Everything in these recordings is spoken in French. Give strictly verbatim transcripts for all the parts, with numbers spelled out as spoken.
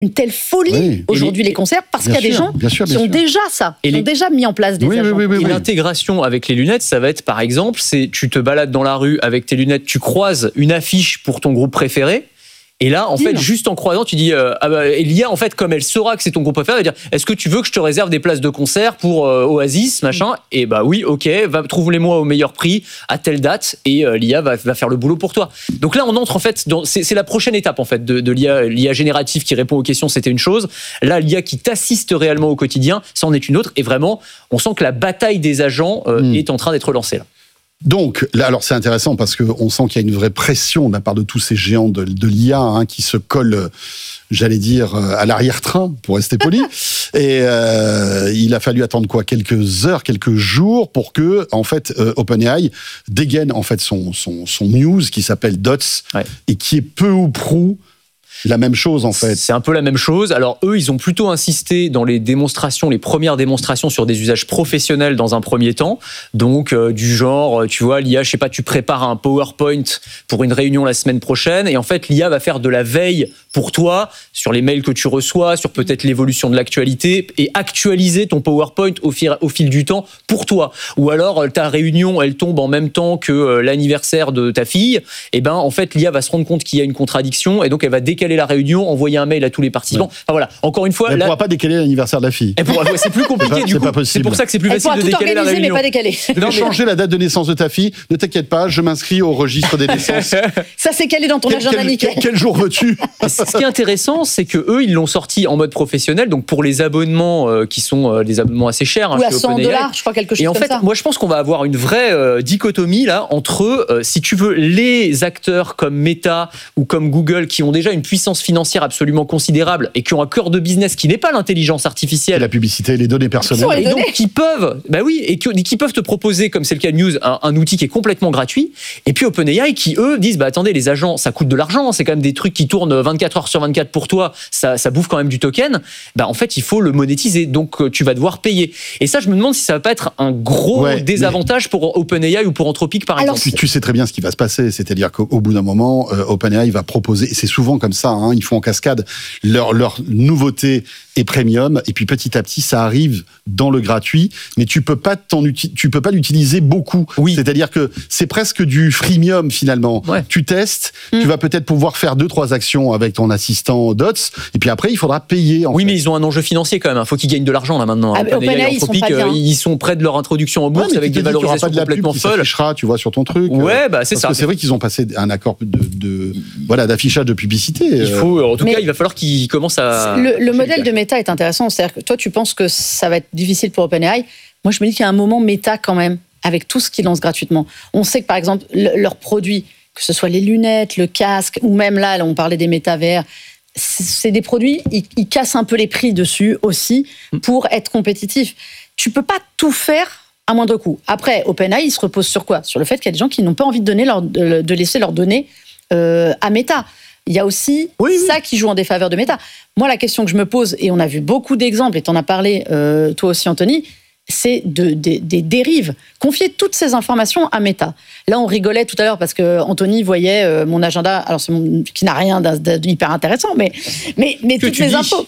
une telle folie oui. aujourd'hui les, les concerts parce qu'il y a des gens bien sûr, bien qui ont sûr. déjà ça, et qui les... ont déjà mis en place des oui, agents. Oui, oui, oui, et oui. l'intégration avec les lunettes, ça va être par exemple, c'est tu te balades dans la rue avec tes lunettes, tu croises une affiche pour ton groupe préféré. Et là, en fait, juste en croisant, tu dis, euh, ah bah, l'I A, en fait, comme elle saura que c'est ton groupe préféré, elle va dire, est-ce que tu veux que je te réserve des places de concert pour euh, Oasis, machin ? Et bah oui, ok, va, trouve-les-moi au meilleur prix, à telle date, et euh, l'I A va, va faire le boulot pour toi. Donc là, on entre, en fait, dans, c'est, c'est la prochaine étape, en fait, de, de l'I A. L'I A générative qui répond aux questions, c'était une chose. Là, l'I A qui t'assiste réellement au quotidien, ça en est une autre. Et vraiment, on sent que la bataille des agents euh, mmh. est en train d'être lancée, là. Donc, là, alors c'est intéressant parce qu'on sent qu'il y a une vraie pression de la part de tous ces géants de, de l'I A hein, qui se collent, j'allais dire, à l'arrière-train, pour rester poli. Et euh, il a fallu attendre quoi, quelques heures, quelques jours pour que, en fait, euh, OpenAI dégaine en fait son son, son news qui s'appelle Dots ouais. et qui est peu ou prou la même chose, en fait. C'est un peu la même chose. Alors, eux, ils ont plutôt insisté dans les démonstrations, les premières démonstrations sur des usages professionnels dans un premier temps. Donc, euh, du genre, tu vois, l'I A, je sais pas, tu prépares un PowerPoint pour une réunion la semaine prochaine et en fait, l'I A va faire de la veille pour toi sur les mails que tu reçois, sur peut-être l'évolution de l'actualité et actualiser ton PowerPoint au fil, au fil du temps pour toi. Ou alors, ta réunion, elle tombe en même temps que euh, l'anniversaire de ta fille. Et ben, en fait, l'I A va se rendre compte qu'il y a une contradiction et donc elle va décaler la réunion, envoyer un mail à tous les participants. Ouais. Enfin voilà, encore une fois, elle ne là, pourra pas décaler l'anniversaire de la fille. Elle pourra, ouais, c'est plus compliqué c'est pas, du c'est coup. Pas possible. C'est pour ça que c'est plus elle facile de décaler la réunion. Mais pas décaler. Tu veux changer la date de naissance de ta fille ? Ne t'inquiète pas, je m'inscris au registre des naissances. Ça c'est calé dans ton quel, agenda quel, nickel. Quel, quel jour veux-tu ? Ce qui est intéressant, c'est que eux, ils l'ont sorti en mode professionnel, donc pour les abonnements euh, qui sont euh, des abonnements assez chers. Hein, ou à cent dollars, je crois quelque chose Et en comme fait, ça. moi je pense qu'on va avoir une vraie euh, dichotomie là entre, euh, si tu veux, les acteurs comme Meta ou comme Google qui ont déjà une puissance financière absolument considérable et qui ont un cœur de business qui n'est pas l'intelligence artificielle. Et la publicité, les données personnelles. Les et données. donc qui peuvent, bah oui, et qui, qui peuvent te proposer, comme c'est le cas de News, un, un outil qui est complètement gratuit. Et puis OpenAI qui eux disent, bah attendez, les agents, ça coûte de l'argent, c'est quand même des trucs qui tournent vingt-quatre heures sur vingt-quatre pour toi, ça, ça bouffe quand même du token. Bah en fait, il faut le monétiser, donc tu vas devoir payer. Et ça, je me demande si ça va pas être un gros ouais, désavantage mais... pour OpenAI ou pour Anthropic par Alors, exemple. Tu, tu sais très bien ce qui va se passer, c'est-à-dire qu'au bout d'un moment, euh, OpenAI va proposer, et c'est souvent comme ça, hein, ils font en cascade leur leur nouveauté et premium, et puis petit à petit ça arrive dans le gratuit, mais tu peux pas t'en uti- tu peux pas l'utiliser beaucoup. Oui. C'est-à-dire que c'est presque du freemium finalement. Ouais. Tu testes, mmh. tu vas peut-être pouvoir faire deux trois actions avec ton assistant Dots, et puis après il faudra payer. En oui, fait. mais ils ont un enjeu financier quand même. Il faut qu'ils gagnent de l'argent là maintenant. Ah, OpenAI, ils sont pas bien. Ils sont près de leur introduction en bourse ouais, avec des valorisations pas de complètement folles. Tu vois sur ton truc. Ouais, bah c'est parce ça. Que c'est vrai qu'ils ont passé un accord de, de voilà d'affichage de publicité. Il faut, en tout mais cas, il va falloir qu'ils commencent à. Le, le modèle de Meta est intéressant. C'est-à-dire que toi, tu penses que ça va être difficile pour OpenAI. Moi, je me dis qu'il y a un moment Meta quand même, avec tout ce qu'ils lancent gratuitement. On sait que par exemple, le, leurs produits, que ce soit les lunettes, le casque, ou même là, là on parlait des métavers, c'est des produits, ils, ils cassent un peu les prix dessus aussi pour être compétitifs. Tu peux pas tout faire à moindre coût. Après, OpenAI, il se repose sur quoi ? Sur le fait qu'il y a des gens qui n'ont pas envie de, donner leur, de, de laisser leurs données euh, à Meta. Il y a aussi oui, ça oui. qui joue en défaveur de Meta. Moi, la question que je me pose, et on a vu beaucoup d'exemples, et tu en as parlé euh, toi aussi, Anthony, c'est de, de, des dérives. Confier toutes ces informations à Meta. Là, on rigolait tout à l'heure parce que Anthony voyait euh, mon agenda, alors c'est mon, qui n'a rien d'hyper intéressant, mais, mais, mais toutes les infos.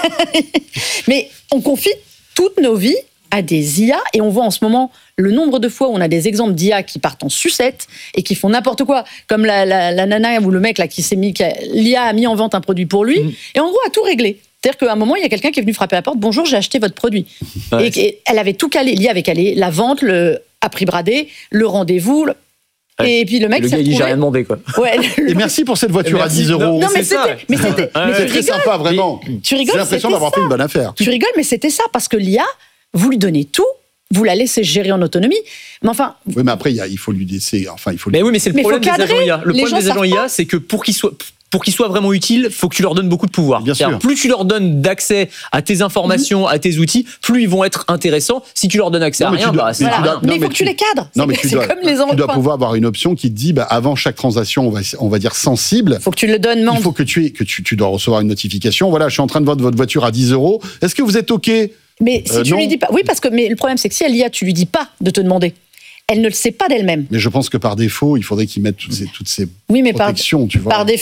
Mais on confie toutes nos vies à des I A, et on voit en ce moment le nombre de fois où on a des exemples d'I A qui partent en sucette et qui font n'importe quoi, comme la, la, la nana ou le mec là qui s'est mis, l'I A a mis en vente un produit pour lui, mmh. et en gros a tout réglé. C'est-à-dire qu'à un moment, il y a quelqu'un qui est venu frapper à la porte, bonjour, j'ai acheté votre produit. Ouais. Et, et elle avait tout calé, l'I A avait calé la vente, le à prix bradé, le rendez-vous. Le... Ouais. Et puis le mec le s'est gars, retrouvé... il j'ai rien demandé, quoi. Ouais, le... Et merci pour cette voiture à dix euros. Non, mais c'était, mais c'était, ah, mais c'est très sympa, vraiment. Mais, tu rigoles, j'ai l'impression d'avoir ça. fait une bonne affaire. Tu rigoles, mais c'était ça, parce que l'I A, vous lui donnez tout, vous la laissez gérer en autonomie, mais enfin... Oui, mais après, il faut lui laisser... Enfin, il faut lui... Mais oui, mais c'est le mais problème des agents I A. Le problème des agents I A, pas. c'est que pour qu'ils soient... Pour qu'ils soient vraiment utiles, il faut que tu leur donnes beaucoup de pouvoir. Bien sûr. Plus tu leur donnes d'accès à tes informations, mmh. à tes outils, plus ils vont être intéressants. Si tu leur donnes accès non, à rien, dois, bah, c'est voilà. rien. Mais il faut que tu les cadres. Non, mais c'est tu dois, comme les enfants. Tu dois pouvoir avoir une option qui te dit, bah, avant chaque transaction, on va, on va dire sensible. Il faut que tu le donnes. Il faut que tu aies, que tu, tu dois recevoir une notification. Voilà, je suis en train de vendre votre voiture à dix euros. Est-ce que vous êtes OK ? Mais si euh, tu non. lui dis pas, oui, parce que mais le problème c'est que si elle y a, tu lui dis pas de te demander. Elle ne le sait pas d'elle-même. Mais je pense que par défaut, il faudrait qu'ils mettent toutes ces, toutes ces oui, mais protections, par, tu vois. Par défaut,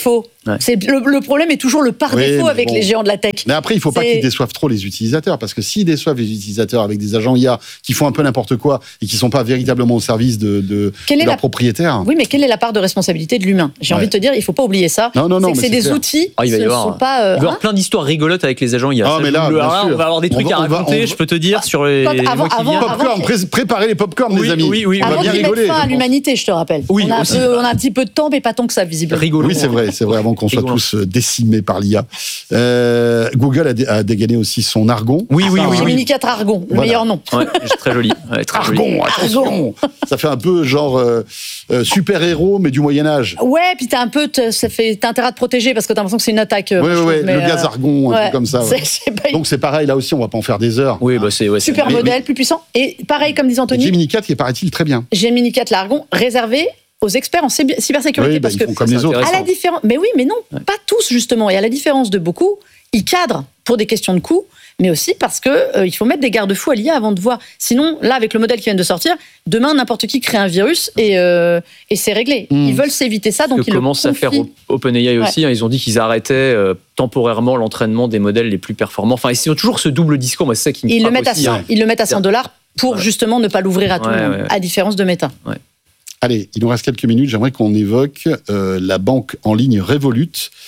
Ouais. C'est, le, le problème est toujours le par défaut oui, avec bon. les géants de la tech. Mais après, il ne faut c'est... pas qu'ils déçoivent trop les utilisateurs, parce que s'ils déçoivent les utilisateurs avec des agents I A qui font un peu n'importe quoi et qui ne sont pas véritablement au service de, de, de leurs la... propriétaires. Oui, mais quelle est la part de responsabilité de l'humain ? J'ai ouais. envie de te dire, il ne faut pas oublier ça. Non, non, non. C'est que c'est, c'est des clair. outils. Ah, il va y avoir, sont pas, euh, il va y avoir hein plein d'histoires rigolotes avec les agents I A. Ah, mais là, le, là sûr. on va avoir des trucs va, à raconter, va, va, je peux te dire, sur les. Avant, avant, popcorn, pré- préparez les popcorn, les amis. Oui, oui, on va bien rigoler. Avant de mettre fin à l'humanité, je te rappelle. Oui, on a un petit peu de temps, mais pas tant que ça, visiblement. Rigolo. Oui, c'est vrai, c'est vrai, avant qu'on soit tous décimés par l'I A. Euh, Google a, dé, a dégainé aussi son Argon. Oui, oui, ah, oui. Gemini quatre Argon, le voilà. meilleur nom. Ouais, très joli. Ouais, très Argon, joli. attention. Ça fait un peu genre euh, euh, super-héros, mais du Moyen-Âge. Ouais, puis t'as un peu, ça fait, t'as intérêt à te protéger parce que t'as l'impression que c'est une attaque. Oui, oui, oui, le gaz Argon, un ouais, truc comme ça. Ouais. C'est, c'est pas... Donc c'est pareil, là aussi, on va pas en faire des heures. Oui, bah c'est. Ouais, super c'est... modèle, mais, plus puissant. Et pareil, comme disait Anthony. Gemini quatre qui est, paraît-il, très bien. Gemini quatre, l'Argon, réservé aux experts en cybersécurité. Oui, bah, parce que, comme les autres. À la différence, mais oui, mais non, ouais. pas tous, justement. Et à la différence de beaucoup, ils cadrent pour des questions de coût, mais aussi parce qu'il euh, faut mettre des garde-fous à l'I A avant de voir. Sinon, là, avec le modèle qui vient de sortir, demain, n'importe qui crée un virus et, euh, et c'est réglé. Mmh. Ils veulent s'éviter ça, donc ils le commencent à faire OpenAI aussi. Ouais. Hein, ils ont dit qu'ils arrêtaient euh, temporairement l'entraînement des modèles les plus performants. Enfin, ils ont toujours ce double discours. Moi, c'est ça qui me ils le mettent aussi, à cent, hein. Ils le mettent à cent dollars pour ouais. justement ne pas l'ouvrir à tout ouais, le monde, ouais, ouais. à différence de Meta. Ouais. Allez, il nous reste quelques minutes. J'aimerais qu'on évoque euh, la banque en ligne Revolut,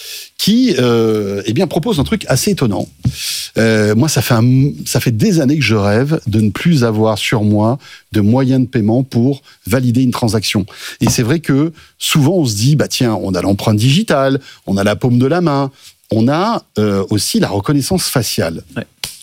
qui euh, eh bien, propose un truc assez étonnant. Euh, moi, ça fait, un, ça fait des années que je rêve de ne plus avoir sur moi de moyens de paiement pour valider une transaction. Et c'est vrai que souvent, on se dit, bah tiens, on a l'empreinte digitale, on a la paume de la main, on a euh, aussi la reconnaissance faciale. Ouais.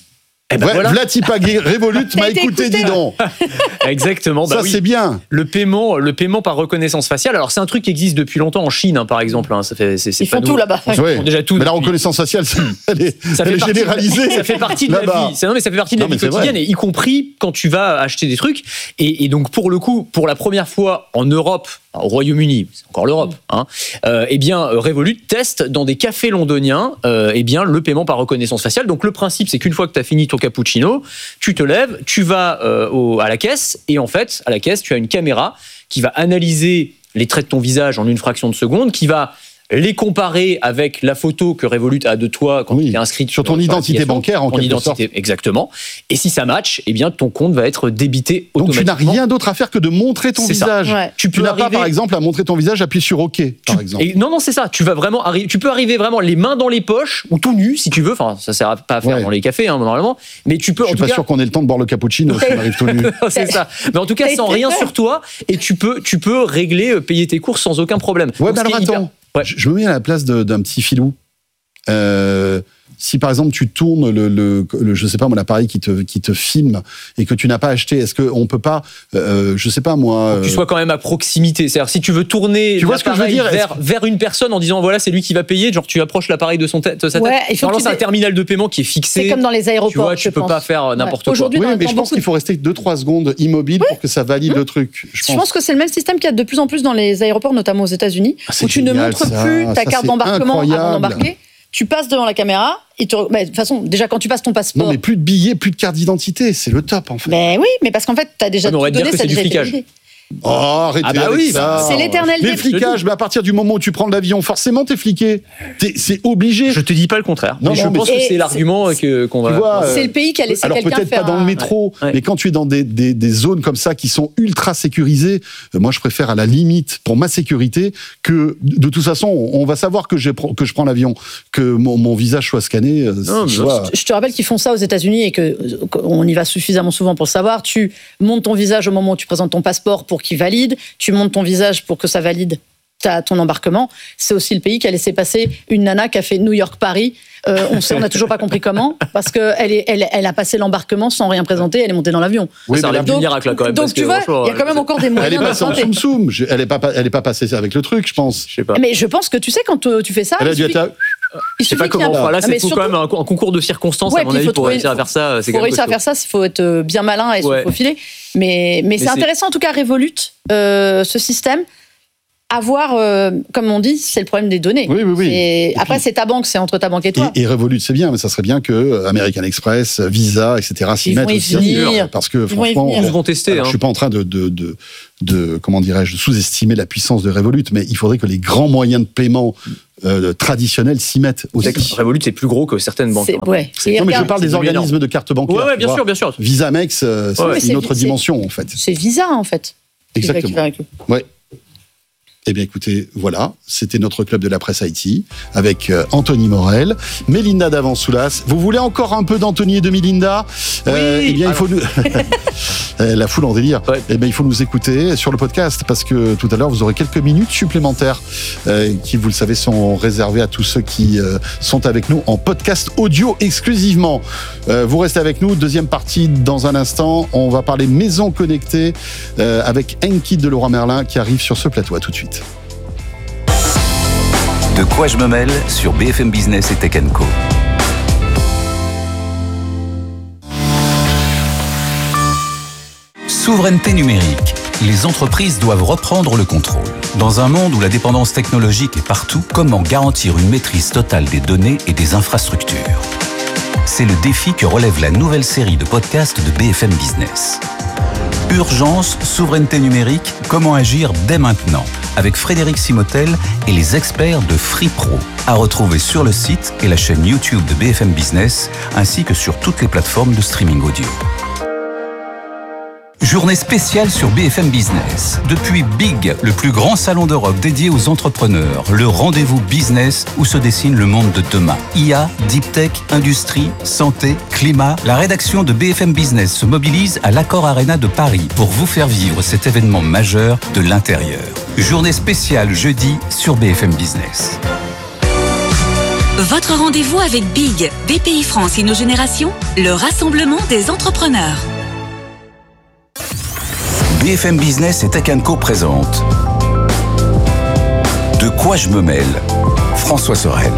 Eh ben ouais, voilà. Vlatipa Revolut m'a écouté, dis donc. Exactement. Bah ça, oui. c'est bien. Le paiement, le paiement par reconnaissance faciale. Alors, c'est un truc qui existe depuis longtemps en Chine, hein, par exemple. Hein. Ça fait, c'est, c'est Ils font tout là-bas. Ils ouais. font déjà tout. Mais la reconnaissance faciale, elle est, ça elle fait est généralisée. De, ça fait partie de là-bas. la vie. C'est, non, mais ça fait partie de la non, vie quotidienne, et y compris quand tu vas acheter des trucs. Et, et donc, pour le coup, pour la première fois en Europe, au Royaume-Uni, c'est encore l'Europe, hein, euh, eh bien, Revolut teste dans des cafés londoniens euh, eh bien, le paiement par reconnaissance faciale. Donc, le principe, c'est qu'une fois que tu as fini ton cappuccino, tu te lèves, tu vas euh, au, à la caisse, et en fait, à la caisse, tu as une caméra qui va analyser les traits de ton visage en une fraction de seconde, qui va les comparer avec la photo que Revolut a de toi quand oui, tu es inscrit sur ton identité bancaire, en ton quelque identité, sorte. Exactement. Et si ça match, eh bien ton compte va être débité automatiquement. Donc tu n'as rien d'autre à faire que de montrer ton c'est visage. Ouais. Tu, tu n'as arriver... pas, par exemple, à montrer ton visage, appuyer sur OK, tu... par exemple. Et non, non, c'est ça. Tu vas vraiment arriver. Tu peux arriver vraiment les mains dans les poches ou tout nu, si tu veux. Enfin, ça sert pas à faire ouais. dans les cafés, hein, normalement. Mais tu peux. Je suis en tout pas cas... sûr qu'on ait le temps de boire le cappuccino si on arrive tout nu. C'est ça. Mais en tout cas, sans rien sur toi, et tu peux, tu peux régler, payer tes courses sans aucun problème. Ouais, mais alors attends. Ouais. Je me mets à la place de, d'un petit filou. Euh, si par exemple tu tournes le, le, le je sais pas moi l'appareil qui te qui te filme et que tu n'as pas acheté, est-ce que on peut pas, euh, je sais pas moi, que tu sois quand même à proximité. C'est-à-dire si tu veux tourner tu vois ce que je veux dire vers, vers une personne en disant voilà c'est lui qui va payer, genre tu approches l'appareil de son tête, de sa ouais, tête. Normalement c'est un terminal de paiement qui est fixé. C'est comme dans les aéroports. Tu vois, tu je peux pense. pas faire n'importe ouais. quoi. Aujourd'hui, oui, dans, mais dans je pense beaucoup... qu'il faut rester deux trois secondes immobile oui. pour que ça valide mmh. le truc. Je, je pense... pense que c'est le même système qu'il y a de plus en plus dans les aéroports, notamment aux États-Unis, ah, où tu ne montres ça. plus ta ça, carte d'embarquement avant d'embarquer. Tu passes devant la caméra, et te... bah, de toute façon, déjà quand tu passes ton passeport... Non mais plus de billets, plus de carte d'identité, c'est le top en fait. Mais oui, mais parce qu'en fait, tu as déjà ah, tout donné, ça a déjà été validé. Oh, arrêtez ah bah avec oui, ça. C'est l'éternel Les flicages, mais à partir du moment où tu prends l'avion, forcément t'es fliqué. T'es, c'est obligé. Je te dis pas le contraire. Non, mais non, je pense mais que c'est l'argument que, qu'on va... Vois, c'est le pays qui a laissé alors quelqu'un peut-être faire pas dans le un... métro, ouais. mais quand tu es dans des, des, des zones comme ça qui sont ultra sécurisées, euh, moi je préfère à la limite, pour ma sécurité, que de toute façon, on va savoir que, j'ai, que je prends l'avion, que mon, mon visage soit scanné. Euh, non, si je, vois... je te rappelle qu'ils font ça aux États-Unis et que on y va suffisamment souvent pour le savoir. Tu montes ton visage au moment où tu présentes ton passeport pour qu'il valide. Tu montes ton visage pour que ça valide ta, ton embarquement. C'est aussi le pays qui a laissé passer une nana qui a fait New York-Paris. Euh, on sait, on n'a toujours pas compris comment, parce qu'elle est, elle, elle a passé l'embarquement sans rien présenter, elle est montée dans l'avion. Oui, ça relève du miracle là, quand même. Donc tu vois, il y a quand même encore des moyens. Elle est passée en soum soum. Elle n'est pas, elle est pas passée avec le truc, je pense. Je sais pas. Mais je pense que tu sais quand tu fais ça. Elle a dû être. Je sais pas comment. Enfin, là, c'est surtout... quand même un, un concours de circonstances, ouais, à mon avis, pour réussir à faire ça. Il faut réussir à faire ça, il faut être bien malin et se faufiler. Mais, mais, mais c'est intéressant, en tout cas, Revolut, euh, ce système. avoir, euh, comme on dit, c'est le problème des données. Oui, oui, oui. Et après, puis, c'est ta banque, c'est entre ta banque et toi. Et, et Revolut, c'est bien, mais ça serait bien que American Express, Visa, et cetera s'y mettent aussi. Venir. Parce que Ils franchement, ils vont tester. Alors, hein. Je suis pas en train de, de, de, de comment dirais-je, de sous-estimer la puissance de Revolut, mais il faudrait que les grands moyens de paiement euh, traditionnels s'y mettent aussi. Revolut, c'est plus gros que certaines banques. C'est, ouais. C'est, non, mais je parle des organismes énorme. de cartes bancaires. Ouais, ouais, bien sûr, bien sûr. Visamex, euh, c'est ouais, une c'est, autre c'est, dimension en fait. C'est Visa en fait. Exactement. Ouais. Eh bien, écoutez, voilà, c'était notre club de la presse I T avec euh, Anthony Morel, Mélinda Davansoulas. Vous voulez encore un peu d'Anthony et de Mélinda ? euh, Oui. Eh bien, il faut nous... la foule en délire. Ouais. Eh bien, il faut nous écouter sur le podcast parce que tout à l'heure, vous aurez quelques minutes supplémentaires euh, qui, vous le savez, sont réservées à tous ceux qui euh, sont avec nous en podcast audio exclusivement. Euh, vous restez avec nous. Deuxième partie dans un instant. On va parler maison connectée euh, avec Enki de Leroy Merlin qui arrive sur ce plateau. À tout de suite. De quoi je me mêle sur B F M Business et Tech and Co. Souveraineté numérique. Les entreprises doivent reprendre le contrôle. Dans un monde où la dépendance technologique est partout, comment garantir une maîtrise totale des données et des infrastructures ? C'est le défi que relève la nouvelle série de podcasts de B F M Business. Urgence, souveraineté numérique, comment agir dès maintenant ? Avec Frédéric Simotel et les experts de FreePro. À retrouver sur le site et la chaîne YouTube de B F M Business, ainsi que sur toutes les plateformes de streaming audio. Journée spéciale sur B F M Business. Depuis Big, le plus grand salon d'Europe dédié aux entrepreneurs, le rendez-vous business où se dessine le monde de demain. I A, Deep Tech, industrie, santé, climat. La rédaction de B F M Business se mobilise à l'Accor Arena de Paris pour vous faire vivre cet événement majeur de l'intérieur. Journée spéciale jeudi sur B F M Business. Votre rendez-vous avec Big, B P I France Innogénération, le rassemblement des entrepreneurs. B F M Business et Tech and Co présente De quoi je me mêle ? François Sorel.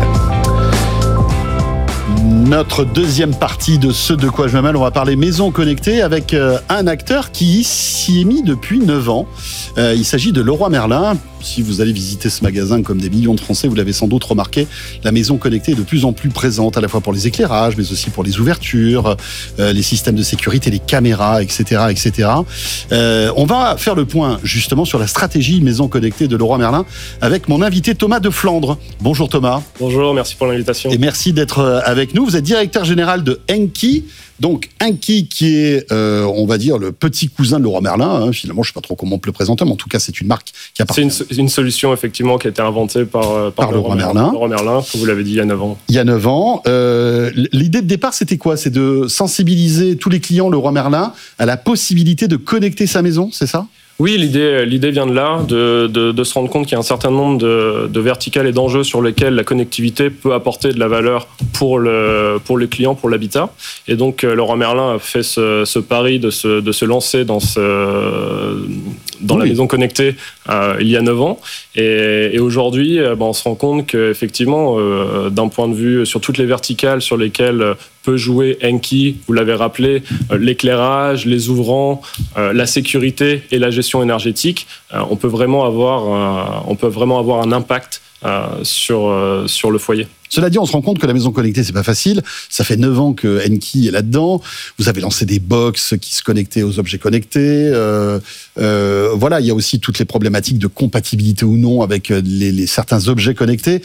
Notre deuxième partie de ce De quoi je me mêle, on va parler maison connectée avec euh, un acteur qui s'y est mis depuis neuf ans. Euh, il s'agit de Leroy Merlin. Si vous allez visiter ce magasin comme des millions de Français, vous l'avez sans doute remarqué, la maison connectée est de plus en plus présente, à la fois pour les éclairages, mais aussi pour les ouvertures, euh, les systèmes de sécurité, les caméras, et cetera, et cetera. Euh, on va faire le point justement sur la stratégie maison connectée de Leroy Merlin avec mon invité Thomas de Flandre. Bonjour Thomas. Bonjour, merci pour l'invitation. Et merci d'être avec nous. Vous êtes directeur général de Enki. Donc, Enki qui est, euh, on va dire, le petit cousin de Leroy Merlin. Hein. Finalement, je ne sais pas trop comment on peut le présenter, mais en tout cas, c'est une marque qui appartient. C'est une, une solution, effectivement, qui a été inventée par, par, par Leroy Merlin. Leroy Merlin, comme vous l'avez dit, il y a neuf ans. Il y a neuf ans. Euh, l'idée de départ, c'était quoi ? C'est de sensibiliser tous les clients Leroy Merlin à la possibilité de connecter sa maison, c'est ça ? Oui, l'idée, l'idée vient de là, de, de, de se rendre compte qu'il y a un certain nombre de, de verticales et d'enjeux sur lesquels la connectivité peut apporter de la valeur pour, le, pour les clients, pour l'habitat. Et donc, Leroy Merlin a fait ce, ce pari de se, de se lancer dans, ce, dans oui. la maison connectée euh, il y a neuf ans. Et, et aujourd'hui, ben, on se rend compte qu'effectivement, euh, d'un point de vue sur toutes les verticales sur lesquelles peut jouer Enki, vous l'avez rappelé, euh, l'éclairage, les ouvrants, euh, la sécurité et la gestion énergétique, euh, on peut vraiment avoir, euh, on peut vraiment avoir un impact euh, sur, euh, sur le foyer. Cela dit, on se rend compte que la maison connectée, c'est pas facile. Ça fait neuf ans que Enki est là-dedans. Vous avez lancé des box qui se connectaient aux objets connectés. Euh, euh, voilà, il y a aussi toutes les problématiques de compatibilité ou non avec les, les certains objets connectés.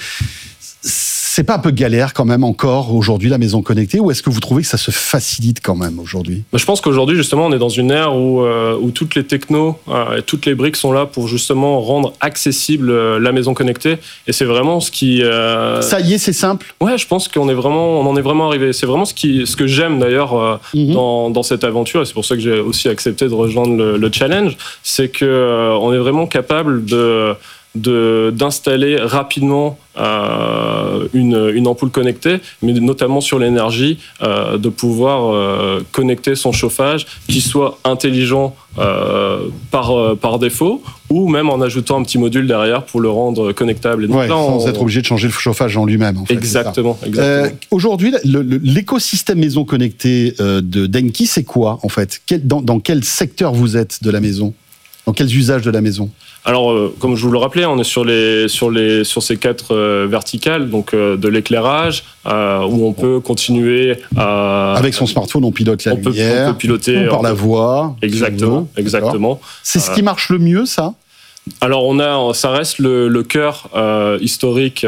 C'est pas un peu galère quand même encore aujourd'hui la maison connectée, ou est-ce que vous trouvez que ça se facilite quand même aujourd'hui ? Je pense qu'aujourd'hui justement on est dans une ère où, euh, où toutes les technos euh, et toutes les briques sont là pour justement rendre accessible euh, la maison connectée, et c'est vraiment ce qui... Euh... Ça y est, c'est simple ? Ouais, je pense qu'on est vraiment, on en est vraiment arrivé. C'est vraiment ce, qui, ce que j'aime d'ailleurs euh, mm-hmm. dans, dans cette aventure, et c'est pour ça que j'ai aussi accepté de rejoindre le, le challenge, c'est qu'on euh, est vraiment capable de... De, d'installer rapidement euh, une, une ampoule connectée, mais notamment sur l'énergie, euh, de pouvoir euh, connecter son chauffage, qui soit intelligent euh, par, par défaut, ou même en ajoutant un petit module derrière pour le rendre connectable. Et donc ouais, là, sans on... être obligé de changer le chauffage en lui-même. En fait, exactement. exactement. Euh, aujourd'hui, le, le, l'écosystème maison connectée euh, de d'Enki, c'est quoi en fait ? Quel, dans, dans quel secteur vous êtes de la maison ? Dans quels usages de la maison ? Alors, euh, comme je vous le rappelais, on est sur, les, sur, les, sur ces quatre euh, verticales, donc euh, de l'éclairage, euh, où on peut continuer à... Avec son smartphone, on pilote la on peut, lumière, on peut piloter... par la voix. Exactement, exactement. C'est ce qui marche le mieux, ça ? Alors, on a, ça reste le, le cœur euh, historique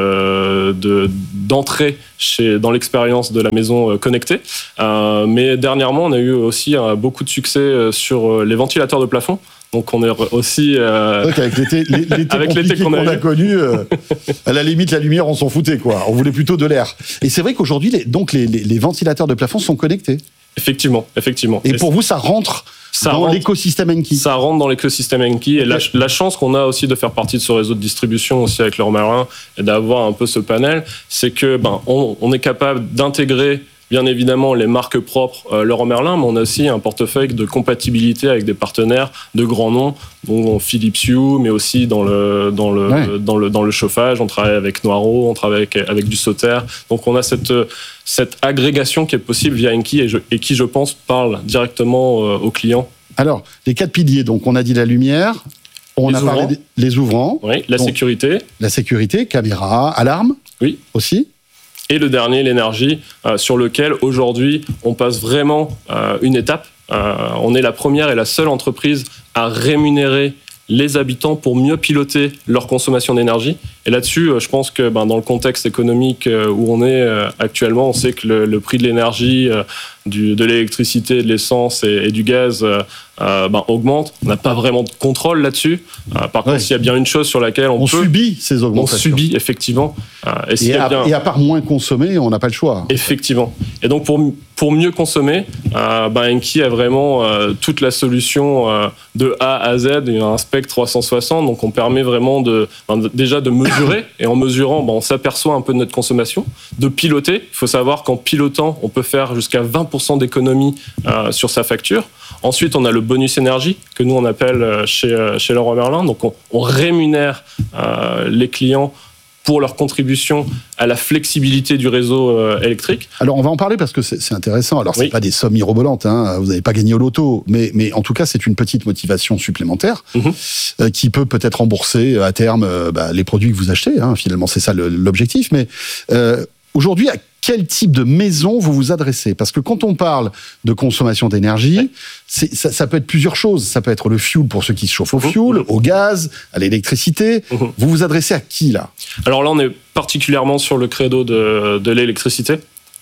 de, de, d'entrée chez, dans l'expérience de la maison connectée. Euh, mais dernièrement, on a eu aussi euh, beaucoup de succès sur les ventilateurs de plafond. Donc, on est aussi... Euh, Donc, avec l'été, l'été avec l'été qu'on a, qu'on a connu, euh, à la limite, la lumière, on s'en foutait, quoi. On voulait plutôt de l'air. Et c'est vrai qu'aujourd'hui, les, donc, les, les, les ventilateurs de plafond sont connectés. Effectivement, effectivement. Et, Et pour vous, ça rentre ça dans rentre, l'écosystème Enki. Ça rentre dans l'écosystème Enki. Et la, la chance qu'on a aussi de faire partie de ce réseau de distribution aussi avec Leroy Merlin et d'avoir un peu ce panel, c'est que ben on, on est capable d'intégrer bien évidemment les marques propres euh, Leroy Merlin, mais on a aussi un portefeuille de compatibilité avec des partenaires de grands noms, dont Philips Hue, mais aussi dans le dans le ouais. dans le dans le chauffage. On travaille avec Noireau, on travaille avec, avec du Sauter. Donc on a cette cette agrégation qui est possible via Enki et, je, et qui, je pense, parle directement euh, aux clients. Alors, les quatre piliers. Donc, on a dit la lumière. On les a ouvrants. parlé des ouvrants. Oui, la donc, sécurité. La sécurité, caméra, alarme. Oui. Aussi. Et le dernier, l'énergie, euh, sur lequel aujourd'hui on passe vraiment euh, une étape. Euh, on est la première et la seule entreprise à rémunérer les habitants pour mieux piloter leur consommation d'énergie. Et là-dessus, euh, je pense que ben, dans le contexte économique euh, où on est euh, actuellement, on sait que le, le prix de l'énergie, euh, du, de l'électricité, de l'essence et, et du gaz euh, euh, ben, augmente. On n'a pas vraiment de contrôle là-dessus. Euh, par contre, ouais. s'il y a bien une chose sur laquelle on, on peut... subit ces On augmentations. subit, effectivement. Euh, et, s'il et, y a à, bien... et à part moins consommer, on n'a pas le choix. Effectivement. Et donc, pour, pour mieux consommer, euh, ben, Enki a vraiment euh, toute la solution euh, de A à Z, il y a un spectre trois cent soixante, donc on permet vraiment de, ben, déjà de mesurer, et en mesurant, ben, on s'aperçoit un peu de notre consommation, de piloter. Il faut savoir qu'en pilotant, on peut faire jusqu'à vingt pour cent d'économie euh, sur sa facture. Ensuite, on a le bonus énergie, que nous, on appelle chez, chez Leroy Merlin. Donc, on, on rémunère euh, les clients pour leur contribution à la flexibilité du réseau euh, électrique. Alors, on va en parler parce que c'est, c'est intéressant. Alors, c'est oui. pas des sommes mirobolantes, hein. Vous n'avez pas gagné au loto, mais, mais en tout cas, c'est une petite motivation supplémentaire mm-hmm. euh, qui peut peut-être rembourser à terme euh, bah, les produits que vous achetez. Hein. Finalement, c'est ça le, l'objectif. Mais euh, aujourd'hui, à quel type de maison vous vous adressez ? Parce que quand on parle de consommation d'énergie, ouais. c'est, ça, ça peut être plusieurs choses. Ça peut être le fuel pour ceux qui se chauffent au fuel, mmh. au gaz, à l'électricité. Mmh. Vous vous adressez à qui, là ? Alors là, on est particulièrement sur le credo de, de l'électricité.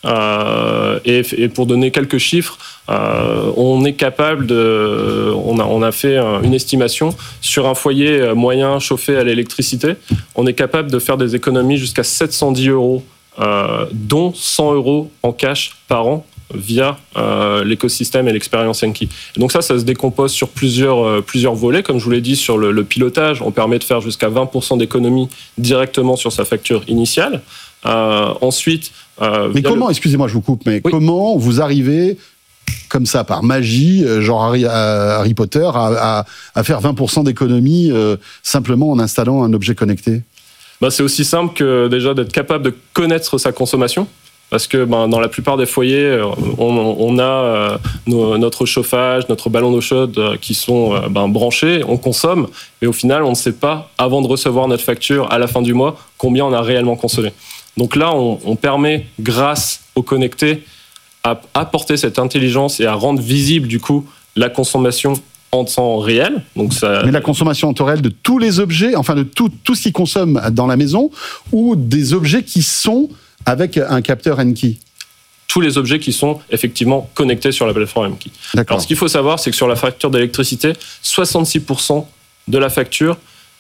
Euh, et, et pour donner quelques chiffres, euh, on est capable de... On a, on a fait une estimation sur un foyer moyen chauffé à l'électricité. On est capable de faire des économies jusqu'à sept cent dix euros Euh, dont cent euros en cash par an via euh, l'écosystème et l'expérience Enki. Et donc ça, ça se décompose sur plusieurs, euh, plusieurs volets. Comme je vous l'ai dit, sur le, le pilotage, on permet de faire jusqu'à vingt pour cent d'économie directement sur sa facture initiale. Euh, ensuite... Euh, mais comment, le... excusez-moi, je vous coupe, mais oui. comment vous arrivez... comme ça, par magie, genre Harry, Harry Potter, à, à, à faire vingt pour cent d'économie euh, simplement en installant un objet connecté ? Ben, c'est aussi simple que déjà d'être capable de connaître sa consommation. Parce que ben, dans la plupart des foyers, on, on a euh, nos, notre chauffage, notre ballon d'eau chaude euh, qui sont euh, ben, branchés, on consomme, mais au final, on ne sait pas, avant de recevoir notre facture à la fin du mois, combien on a réellement consommé. Donc là, on, on permet, grâce au connecté, à apporter cette intelligence et à rendre visible, du coup, la consommation en temps réel. Donc ça... Mais la consommation en temps réel de tous les objets, enfin de tout, tout ce qui consomme dans la maison, ou des objets qui sont avec un capteur Enki ? Tous les objets qui sont effectivement connectés sur la plateforme Enki. D'accord. Alors ce qu'il faut savoir, c'est que sur la facture d'électricité, soixante-six pour cent de la facture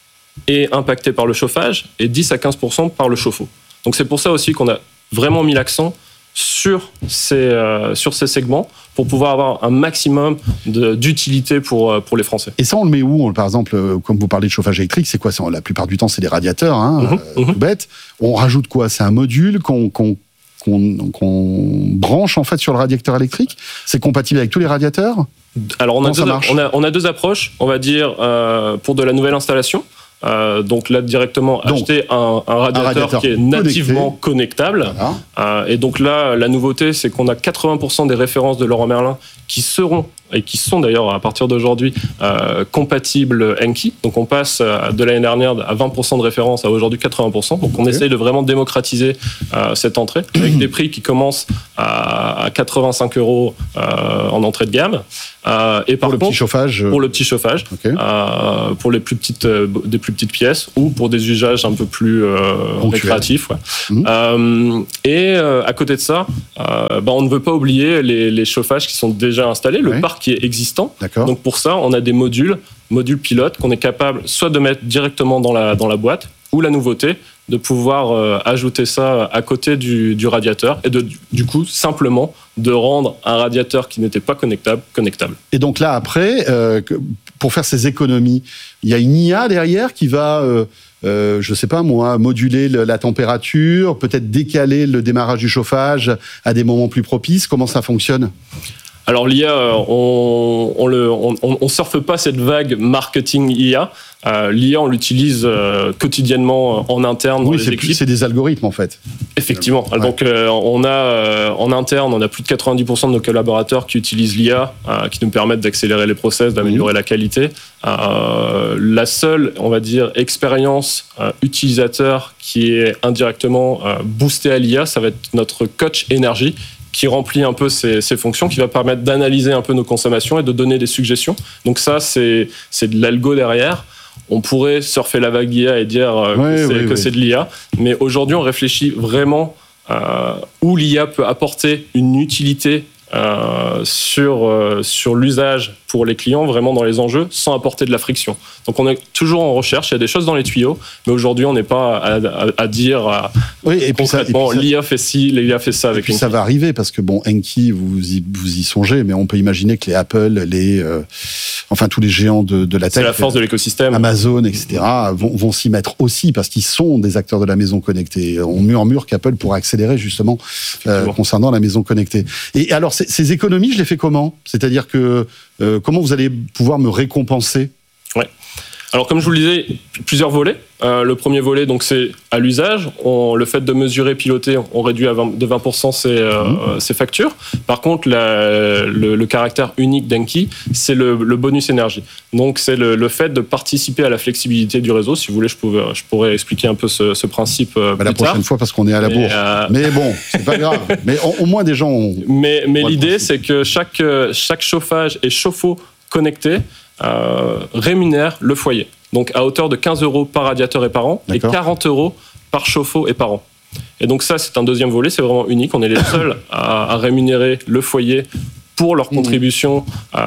est impactée par le chauffage et dix à quinze pour cent par le chauffe-eau. Donc c'est pour ça aussi qu'on a vraiment mis l'accent sur ces, euh, sur ces segments pour pouvoir avoir un maximum de, d'utilité pour, pour les Français. Et ça, on le met où ? Par exemple, comme vous parlez de chauffage électrique, c'est quoi ? c'est, la plupart du temps, c'est des radiateurs, hein, mmh, euh, mmh. tout bête. On rajoute quoi ? C'est un module qu'on, qu'on, qu'on, qu'on branche en fait sur le radiateur électrique ? C'est compatible avec tous les radiateurs ? Alors, on a, deux, on, a, on a deux approches, on va dire, euh, pour de la nouvelle installation. Euh, donc là directement donc, acheter un, un, radiateur un radiateur qui est nativement connecté. connectable voilà. euh, et donc là la nouveauté c'est qu'on a quatre-vingts pour cent des références de Leroy Merlin qui seront et qui sont d'ailleurs à partir d'aujourd'hui euh, compatibles Enki. Donc on passe de l'année dernière à vingt pour cent de référence à aujourd'hui quatre-vingts pour cent. Donc on okay. essaye de vraiment démocratiser euh, cette entrée avec des prix qui commencent à, à quatre-vingt-cinq euros euh, en entrée de gamme. Euh, et par pour le contre, petit chauffage. Pour le petit chauffage, okay. euh, pour les plus petites, euh, des plus petites pièces ou pour des usages un peu plus euh, récréatifs. Ouais. Mmh. Euh, et euh, à côté de ça, euh, bah, on ne veut pas oublier les, les chauffages qui sont déjà installés, le ouais. parc qui est existant. D'accord. Donc pour ça, on a des modules, modules pilotes qu'on est capable soit de mettre directement dans la, dans la boîte ou la nouveauté, de pouvoir euh, ajouter ça à côté du, du radiateur et de, du coup, simplement, de rendre un radiateur qui n'était pas connectable, connectable. Et donc là, après, euh, pour faire ces économies, il y a une I A derrière qui va, euh, euh, je ne sais pas moi, moduler le, la température, peut-être décaler le démarrage du chauffage à des moments plus propices. Comment ça fonctionne ? Alors l'I A, on on, le, on, on surfe pas cette vague marketing I A. Euh, L'I A, on l'utilise euh, quotidiennement en interne dans oui, les c'est équipes. Plus, c'est des algorithmes en fait. Effectivement. Ouais. Donc euh, on a euh, en interne, on a plus de quatre-vingt-dix pour cent de nos collaborateurs qui utilisent l'I A, euh, qui nous permettent d'accélérer les process, d'améliorer mmh. la qualité. Euh, la seule, on va dire, expérience euh, utilisateur qui est indirectement euh, boostée à l'I A, ça va être notre coach énergie, qui remplit un peu ces, ces fonctions, qui va permettre d'analyser un peu nos consommations et de donner des suggestions. Donc ça, c'est, c'est de l'algo derrière. On pourrait surfer la vague I A et dire euh, oui, que, c'est, oui, que oui. c'est de l'I A, mais aujourd'hui, on réfléchit vraiment euh, où l'I A peut apporter une utilité euh, sur, euh, sur l'usage pour les clients, vraiment dans les enjeux, sans apporter de la friction. Donc on est toujours en recherche, il y a des choses dans les tuyaux, mais aujourd'hui on n'est pas à, à, à dire à, oui, et concrètement, puis ça, et puis l'I A fait ci, l'I A fait ça avec et puis Enki. Ça va arriver, parce que bon, Enki, vous y, vous y songez, mais on peut imaginer que les Apple, les, euh, enfin tous les géants de, de la tech, c'est la force de l'écosystème. Amazon, et cetera, vont, vont s'y mettre aussi, parce qu'ils sont des acteurs de la maison connectée. On murmure qu'Apple pourra accélérer justement euh, concernant la maison connectée. Et alors, ces, ces économies, je les fais comment ? C'est-à-dire que Euh, comment vous allez pouvoir me récompenser ? Ouais. Alors, comme je vous le disais, plusieurs volets. Euh, le premier volet, donc, c'est à l'usage. On, le fait de mesurer, piloter, on réduit à vingt, de vingt pour cent ses, euh, mmh. ses factures. Par contre, la, le, le caractère unique d'Enki, c'est le, le bonus énergie. Donc, c'est le, le fait de participer à la flexibilité du réseau. Si vous voulez, je, pouvais, je pourrais expliquer un peu ce, ce principe euh, bah, plus la prochaine tard. fois, parce qu'on est à la bourre. Euh... Mais bon, c'est pas grave. Mais au, au moins, des gens ont... Mais, mais l'idée, c'est que chaque, chaque chauffage et chauffe-eau connecté euh, rémunère le foyer. Donc à hauteur de quinze euros par radiateur et par an, D'accord. et quarante euros par chauffe-eau et par an. Et donc ça, c'est un deuxième volet, c'est vraiment unique. On est les seuls à, à rémunérer le foyer pour leur contribution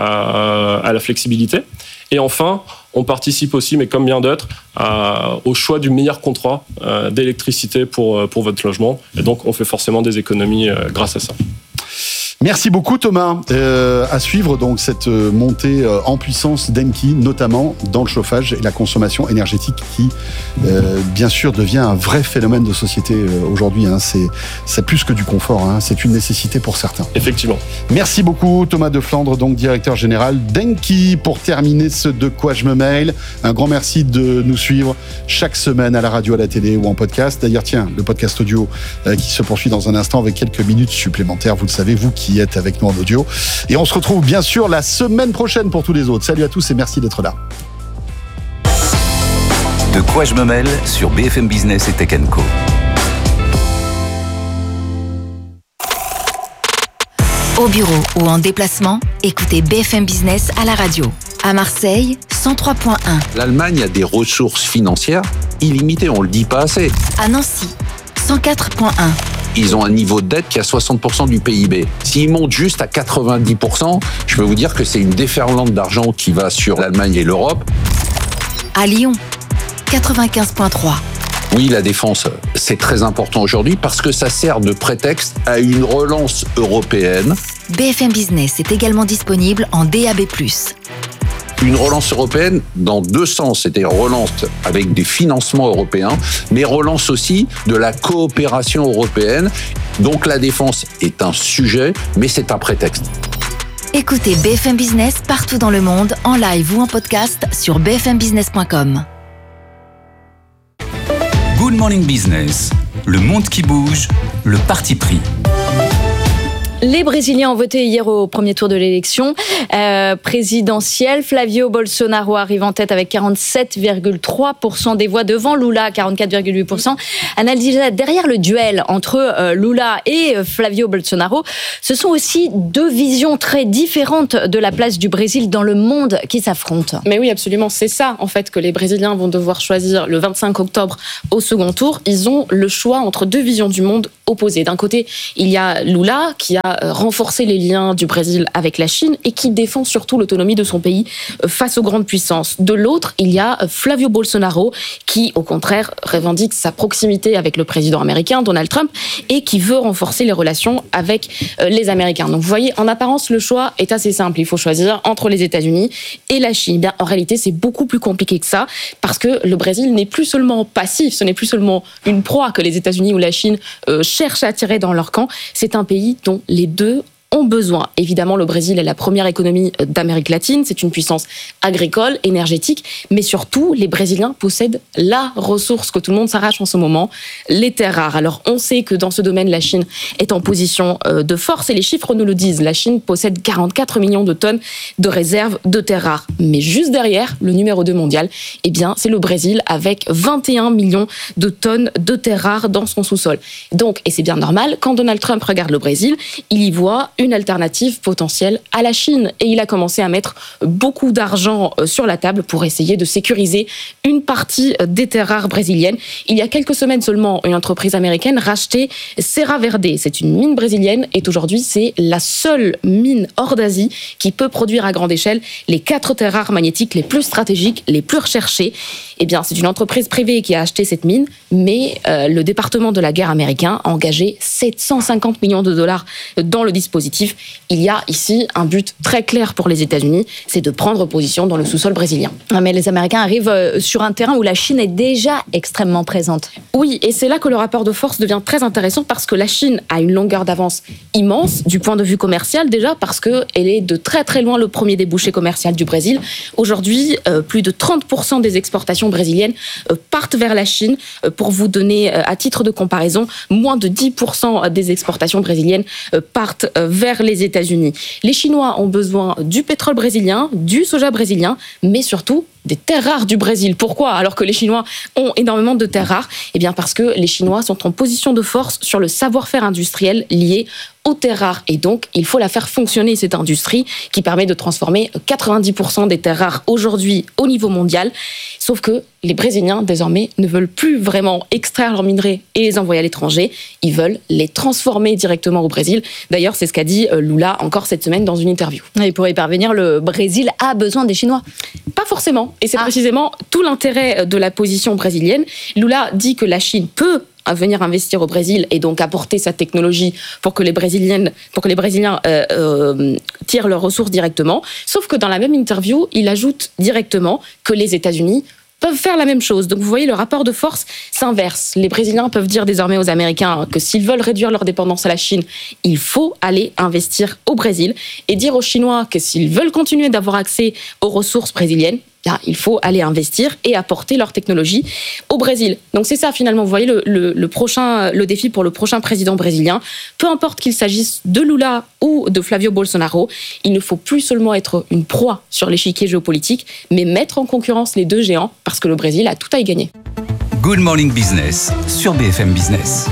à, à la flexibilité. Et enfin, on participe aussi, mais comme bien d'autres, à, au choix du meilleur contrat euh, d'électricité pour, pour votre logement. Et donc, on fait forcément des économies euh, grâce à ça. Merci beaucoup Thomas. Euh, à suivre donc cette montée en puissance d'Enki, notamment dans le chauffage et la consommation énergétique qui, euh, bien sûr, devient un vrai phénomène de société euh, aujourd'hui. Hein. C'est, c'est plus que du confort, hein. C'est une nécessité pour certains. Effectivement. Merci beaucoup Thomas de Flandre, donc directeur général d'Enki. Pour terminer ce De quoi je me mail, un grand merci de nous suivre chaque semaine à la radio, à la télé ou en podcast. D'ailleurs, tiens, le podcast audio euh, qui se poursuit dans un instant avec quelques minutes supplémentaires. Vous le savez, vous qui êtes avec nous en audio. Et on se retrouve bien sûr la semaine prochaine pour tous les autres. Salut à tous et merci d'être là. De quoi je me mêle sur B F M Business et Tech and Co. Au bureau ou en déplacement, écoutez B F M Business à la radio. À Marseille, cent trois point un. L'Allemagne a des ressources financières illimitées, on le dit pas assez. À Nancy, cent quatre point un. Ils ont un niveau de dette qui est à soixante pour cent du P I B. S'ils montent juste à quatre-vingt-dix pour cent, je peux vous dire que c'est une déferlante d'argent qui va sur l'Allemagne et l'Europe. À Lyon, quatre-vingt-quinze point trois. Oui, la défense, c'est très important aujourd'hui parce que ça sert de prétexte à une relance européenne. B F M Business est également disponible en D A B plus. Une relance européenne dans deux sens, c'est-à-dire relance avec des financements européens, mais relance aussi de la coopération européenne. Donc la défense est un sujet, mais c'est un prétexte. Écoutez B F M Business partout dans le monde, en live ou en podcast sur b f m business point com. Good Morning Business, le monde qui bouge, le parti pris. Les Brésiliens ont voté hier au premier tour de l'élection euh, présidentielle. Flavio Bolsonaro arrive en tête avec quarante-sept virgule trois pour cent des voix devant Lula, quarante-quatre virgule huit pour cent. Analyse derrière le duel entre euh, Lula et euh, Flavio Bolsonaro, ce sont aussi deux visions très différentes de la place du Brésil dans le monde qui s'affrontent. Mais oui, absolument. C'est ça, en fait, que les Brésiliens vont devoir choisir le vingt-cinq octobre au second tour. Ils ont le choix entre deux visions du monde opposées. D'un côté, il y a Lula qui a renforcer les liens du Brésil avec la Chine et qui défend surtout l'autonomie de son pays face aux grandes puissances. De l'autre, il y a Flavio Bolsonaro qui, au contraire, revendique sa proximité avec le président américain, Donald Trump, et qui veut renforcer les relations avec les Américains. Donc vous voyez, en apparence, le choix est assez simple. Il faut choisir entre les États-Unis et la Chine. Bien, en réalité, c'est beaucoup plus compliqué que ça parce que le Brésil n'est plus seulement passif, ce n'est plus seulement une proie que les États-Unis ou la Chine euh, cherchent à attirer dans leur camp. C'est un pays dont les deux ont besoin. Évidemment, le Brésil est la première économie d'Amérique latine, c'est une puissance agricole, énergétique, mais surtout, les Brésiliens possèdent la ressource que tout le monde s'arrache en ce moment, les terres rares. Alors, on sait que dans ce domaine, la Chine est en position de force, et les chiffres nous le disent. La Chine possède quarante-quatre millions de tonnes de réserves de terres rares. Mais juste derrière, le numéro deux mondial, eh bien, c'est le Brésil avec vingt et un millions de tonnes de terres rares dans son sous-sol. Donc, et c'est bien normal, quand Donald Trump regarde le Brésil, il y voit une alternative potentielle à la Chine. Et il a commencé à mettre beaucoup d'argent sur la table pour essayer de sécuriser une partie des terres rares brésiliennes. Il y a quelques semaines seulement, une entreprise américaine rachetait Serra Verde. C'est une mine brésilienne et aujourd'hui, c'est la seule mine hors d'Asie qui peut produire à grande échelle les quatre terres rares magnétiques les plus stratégiques, les plus recherchées. Eh bien, c'est une entreprise privée qui a acheté cette mine, mais euh, le département de la guerre américain a engagé sept cent cinquante millions de dollars dans le dispositif. Il y a ici un but très clair pour les États-Unis, c'est de prendre position dans le sous-sol brésilien. Mais les Américains arrivent sur un terrain où la Chine est déjà extrêmement présente. Oui, et c'est là que le rapport de force devient très intéressant parce que la Chine a une longueur d'avance immense du point de vue commercial déjà parce qu'elle est de très très loin le premier débouché commercial du Brésil. Aujourd'hui, euh, plus de trente pour cent des exportations brésiliennes euh, partent vers la Chine. Euh, pour vous donner euh, à titre de comparaison, moins de dix pour cent des exportations brésiliennes euh, partent euh, vers les États-Unis. Les Chinois ont besoin du pétrole brésilien, du soja brésilien, mais surtout des terres rares du Brésil. Pourquoi ? Alors que les Chinois ont énormément de terres rares, eh bien parce que les Chinois sont en position de force sur le savoir-faire industriel lié aux terres rares. Et donc, il faut la faire fonctionner, cette industrie qui permet de transformer quatre-vingt-dix pour cent des terres rares aujourd'hui au niveau mondial. Sauf que les Brésiliens, désormais, ne veulent plus vraiment extraire leurs minerais et les envoyer à l'étranger. Ils veulent les transformer directement au Brésil. D'ailleurs, c'est ce qu'a dit Lula encore cette semaine dans une interview. Et pour y parvenir, le Brésil a besoin des Chinois ? Pas forcément. Et c'est ah. précisément tout l'intérêt de la position brésilienne. Lula dit que la Chine peut à venir investir au Brésil et donc apporter sa technologie pour que les Brésiliennes, pour que les Brésiliens euh, euh, tirent leurs ressources directement. Sauf que dans la même interview, il ajoute directement que les États-Unis peuvent faire la même chose. Donc vous voyez, le rapport de force s'inverse. Les Brésiliens peuvent dire désormais aux Américains que s'ils veulent réduire leur dépendance à la Chine, il faut aller investir au Brésil et dire aux Chinois que s'ils veulent continuer d'avoir accès aux ressources brésiliennes, bien, il faut aller investir et apporter leur technologie au Brésil. Donc c'est ça finalement, vous voyez le, le, le, prochain, le défi pour le prochain président brésilien. Peu importe qu'il s'agisse de Lula ou de Flavio Bolsonaro, il ne faut plus seulement être une proie sur l'échiquier géopolitique, mais mettre en concurrence les deux géants parce que le Brésil a tout à y gagner. Good Morning Business sur B F M Business.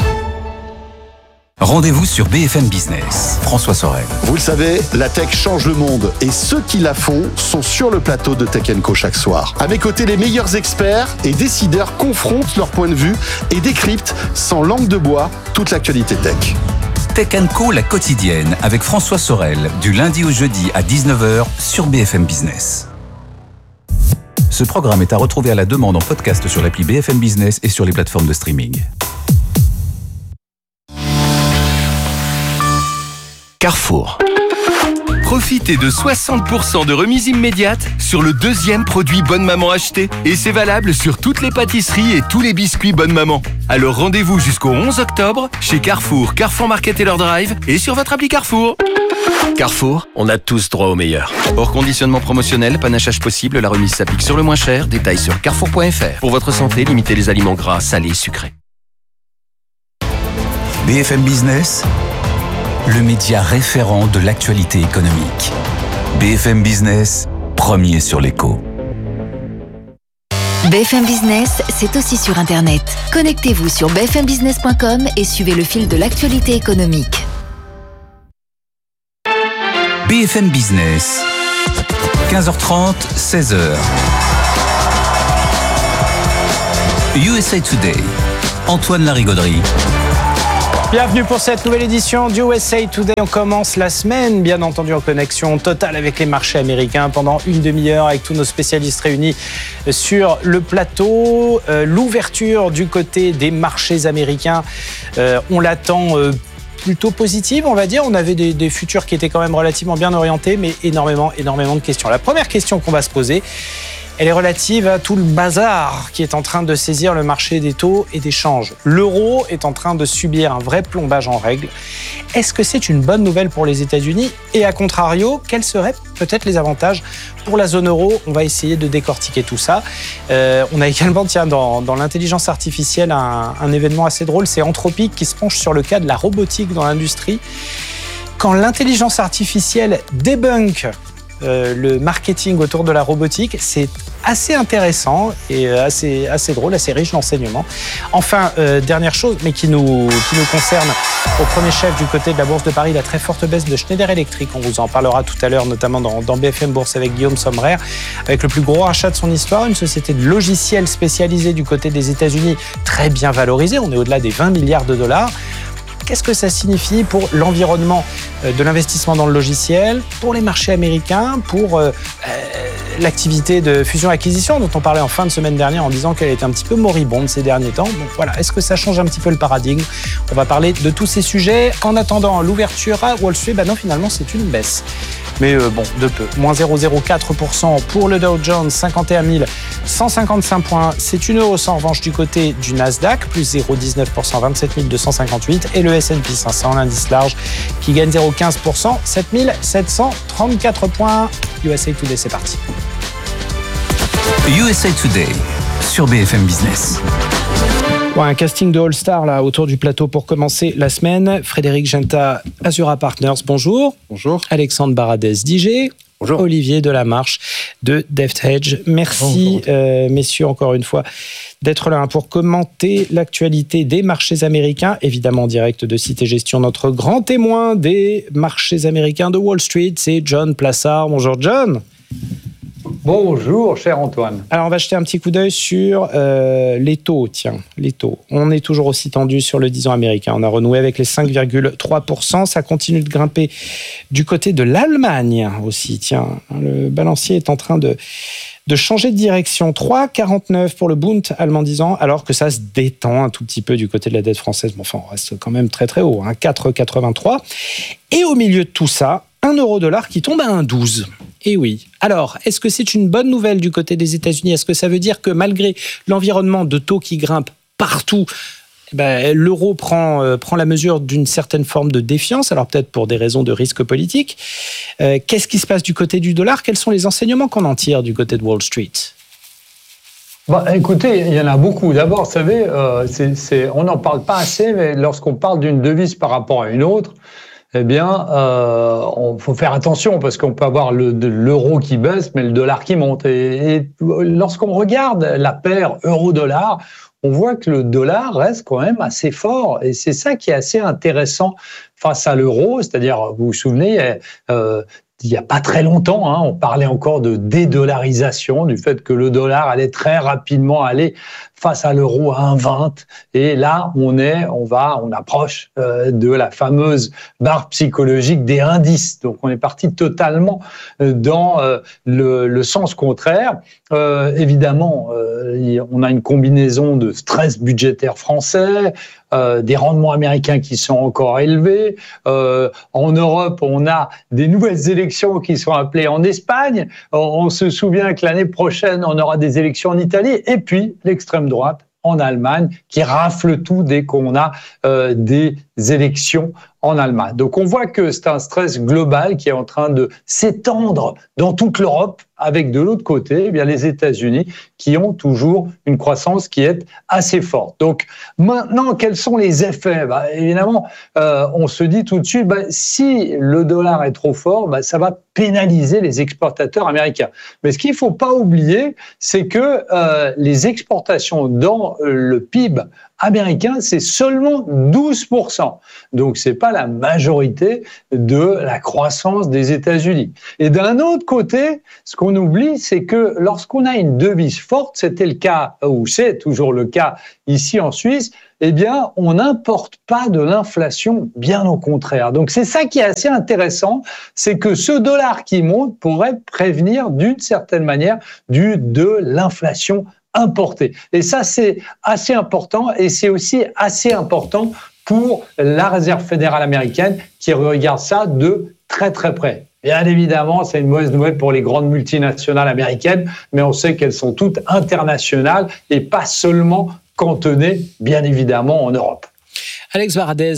Rendez-vous sur B F M Business. François Sorel. Vous le savez, la tech change le monde et ceux qui la font sont sur le plateau de Tech and Co chaque soir. À mes côtés, les meilleurs experts et décideurs confrontent leur point de vue et décryptent sans langue de bois toute l'actualité tech. Tech and Co, la quotidienne, avec François Sorel, du lundi au jeudi à dix-neuf heures sur B F M Business. Ce programme est à retrouver à la demande en podcast sur l'appli B F M Business et sur les plateformes de streaming. Carrefour. Profitez de soixante pour cent de remise immédiate sur le deuxième produit Bonne Maman acheté. Et c'est valable sur toutes les pâtisseries et tous les biscuits Bonne Maman. Alors rendez-vous jusqu'au onze octobre chez Carrefour, Carrefour Market et leur drive et sur votre appli Carrefour. Carrefour, on a tous droit au meilleur. Hors conditionnement promotionnel, panachage possible, la remise s'applique sur le moins cher. Détails sur carrefour point f r. Pour votre santé, limitez les aliments gras, salés et sucrés. B F M Business, le média référent de l'actualité économique. B F M Business, premier sur l'écho. B F M Business, c'est aussi sur Internet. Connectez-vous sur b f m business point com et suivez le fil de l'actualité économique. B F M Business, quinze heures trente, seize heures. U S A Today, Antoine Larigauderie. Bienvenue pour cette nouvelle édition du U S A Today. On commence la semaine, bien entendu, en connexion totale avec les marchés américains pendant une demi-heure avec tous nos spécialistes réunis sur le plateau. Euh, l'ouverture du côté des marchés américains, euh, on l'attend euh, plutôt positive, on va dire. On avait des, des futurs qui étaient quand même relativement bien orientés, mais énormément, énormément de questions. La première question qu'on va se poser, elle est relative à tout le bazar qui est en train de saisir le marché des taux et des changes. L'euro est en train de subir un vrai plombage en règle. Est-ce que c'est une bonne nouvelle pour les États-Unis? Et à contrario, quels seraient peut-être les avantages pour la zone euro? On va essayer de décortiquer tout ça. Euh, on a également, tiens, dans, dans l'intelligence artificielle, un, un événement assez drôle. C'est Anthropic qui se penche sur le cas de la robotique dans l'industrie. Quand l'intelligence artificielle débunk Euh, le marketing autour de la robotique, c'est assez intéressant et assez, assez drôle, assez riche d'enseignements. Enfin, euh, dernière chose, mais qui nous, qui nous concerne au premier chef du côté de la Bourse de Paris, la très forte baisse de Schneider Electric. On vous en parlera tout à l'heure, notamment dans, dans B F M Bourse avec Guillaume Sommerer, avec le plus gros rachat de son histoire, une société de logiciels spécialisée du côté des États-Unis, très bien valorisée. On est au-delà des vingt milliards de dollars. Qu'est-ce que ça signifie pour l'environnement de l'investissement dans le logiciel, pour les marchés américains, pour euh, l'activité de fusion-acquisition dont on parlait en fin de semaine dernière en disant qu'elle était un petit peu moribonde ces derniers temps. Donc voilà, est-ce que ça change un petit peu le paradigme? On va parler de tous ces sujets. En attendant l'ouverture à Wall Street, bah non, finalement, c'est une baisse. Mais euh, bon, de peu. moins zéro virgule zéro quatre pour cent pour le Dow Jones, cinquante et un mille cent cinquante-cinq points. C'est une hausse en revanche du côté du Nasdaq, plus zéro virgule dix-neuf pour cent, vingt-sept mille deux cent cinquante-huit. Et le S and P cinq cents, l'indice large, qui gagne zéro virgule quinze pour cent, sept mille sept cent trente-quatre points. U S A Today, c'est parti. U S A Today, sur B F M Business. Ouais, un casting de All-Star là autour du plateau pour commencer la semaine. Frédéric Genta, Azura Partners, bonjour. Bonjour. Alexandre Baradez, D G. Bonjour. Olivier Delamarche de DeftHedge. Merci, euh, messieurs, encore une fois, d'être là pour commenter l'actualité des marchés américains. Évidemment, en direct de Cité Gestion, notre grand témoin des marchés américains de Wall Street, c'est John Plassard. Bonjour, John. Bonjour, cher Antoine. Alors, on va jeter un petit coup d'œil sur euh, les taux. Tiens, les taux. On est toujours aussi tendu sur le dix ans américain. On a renoué avec les cinq virgule trois pour cent. Ça continue de grimper du côté de l'Allemagne aussi. Tiens, le balancier est en train de, de changer de direction. trois virgule quarante-neuf pour le Bund allemand dix ans, alors que ça se détend un tout petit peu du côté de la dette française. Bon, enfin, on reste quand même très très haut, hein, quatre virgule quatre-vingt-trois. Et au milieu de tout ça, un euro dollar qui tombe à un virgule douze. Et oui. Alors, est-ce que c'est une bonne nouvelle du côté des États-Unis? Est-ce que ça veut dire que malgré l'environnement de taux qui grimpe partout, ben, l'euro prend, euh, prend la mesure d'une certaine forme de défiance, alors peut-être pour des raisons de risque politique. Euh, qu'est-ce qui se passe du côté du dollar? Quels sont les enseignements qu'on en tire du côté de Wall Street? Bah, écoutez, il y en a beaucoup. D'abord, vous savez, euh, c'est, c'est, on n'en parle pas assez, mais lorsqu'on parle d'une devise par rapport à une autre, eh bien, euh, on faut faire attention parce qu'on peut avoir le, de, l'euro qui baisse, mais le dollar qui monte. Et, et lorsqu'on regarde la paire euro-dollar, on voit que le dollar reste quand même assez fort. Et c'est ça qui est assez intéressant face à l'euro. C'est-à-dire, vous vous souvenez, euh, il n'y a pas très longtemps, hein, on parlait encore de dédollarisation, du fait que le dollar allait très rapidement aller face à l'euro à un virgule vingt. Et là, on est, on va, on approche euh, de la fameuse barre psychologique des indices. Donc, on est parti totalement dans euh, le, le sens contraire. Euh, évidemment, euh, on a une combinaison de stress budgétaire français, euh, des rendements américains qui sont encore élevés. Euh, en Europe, on a des nouvelles élections qui sont appelées en Espagne. On, on se souvient que l'année prochaine, on aura des élections en Italie. Et puis, l'extrême droite en Allemagne qui rafle tout dès qu'on a euh, des élections en Allemagne. Donc on voit que c'est un stress global qui est en train de s'étendre dans toute l'Europe, avec de l'autre côté eh bien, les États-Unis qui ont toujours une croissance qui est assez forte. Donc maintenant, quels sont les effets ? Bah, évidemment, euh, on se dit tout de suite, bah, si le dollar est trop fort, bah, ça va pénaliser les exportateurs américains. Mais ce qu'il ne faut pas oublier, c'est que euh, les exportations dans le P I B américain, c'est seulement douze pour cent. Donc, ce n'est pas la majorité de la croissance des États-Unis. Et d'un autre côté, ce qu'on oublie, c'est que lorsqu'on a une devise forte, c'était le cas, ou c'est toujours le cas ici en Suisse, eh bien, on n'importe pas de l'inflation, bien au contraire. Donc, c'est ça qui est assez intéressant, c'est que ce dollar qui monte pourrait prévenir d'une certaine manière du, de l'inflation importée. Et ça, c'est assez important et c'est aussi assez important pour la Réserve fédérale américaine qui regarde ça de très très près. Bien évidemment, c'est une mauvaise nouvelle pour les grandes multinationales américaines, mais on sait qu'elles sont toutes internationales et pas seulement cantonnées, bien évidemment, en Europe. Alex Baradez,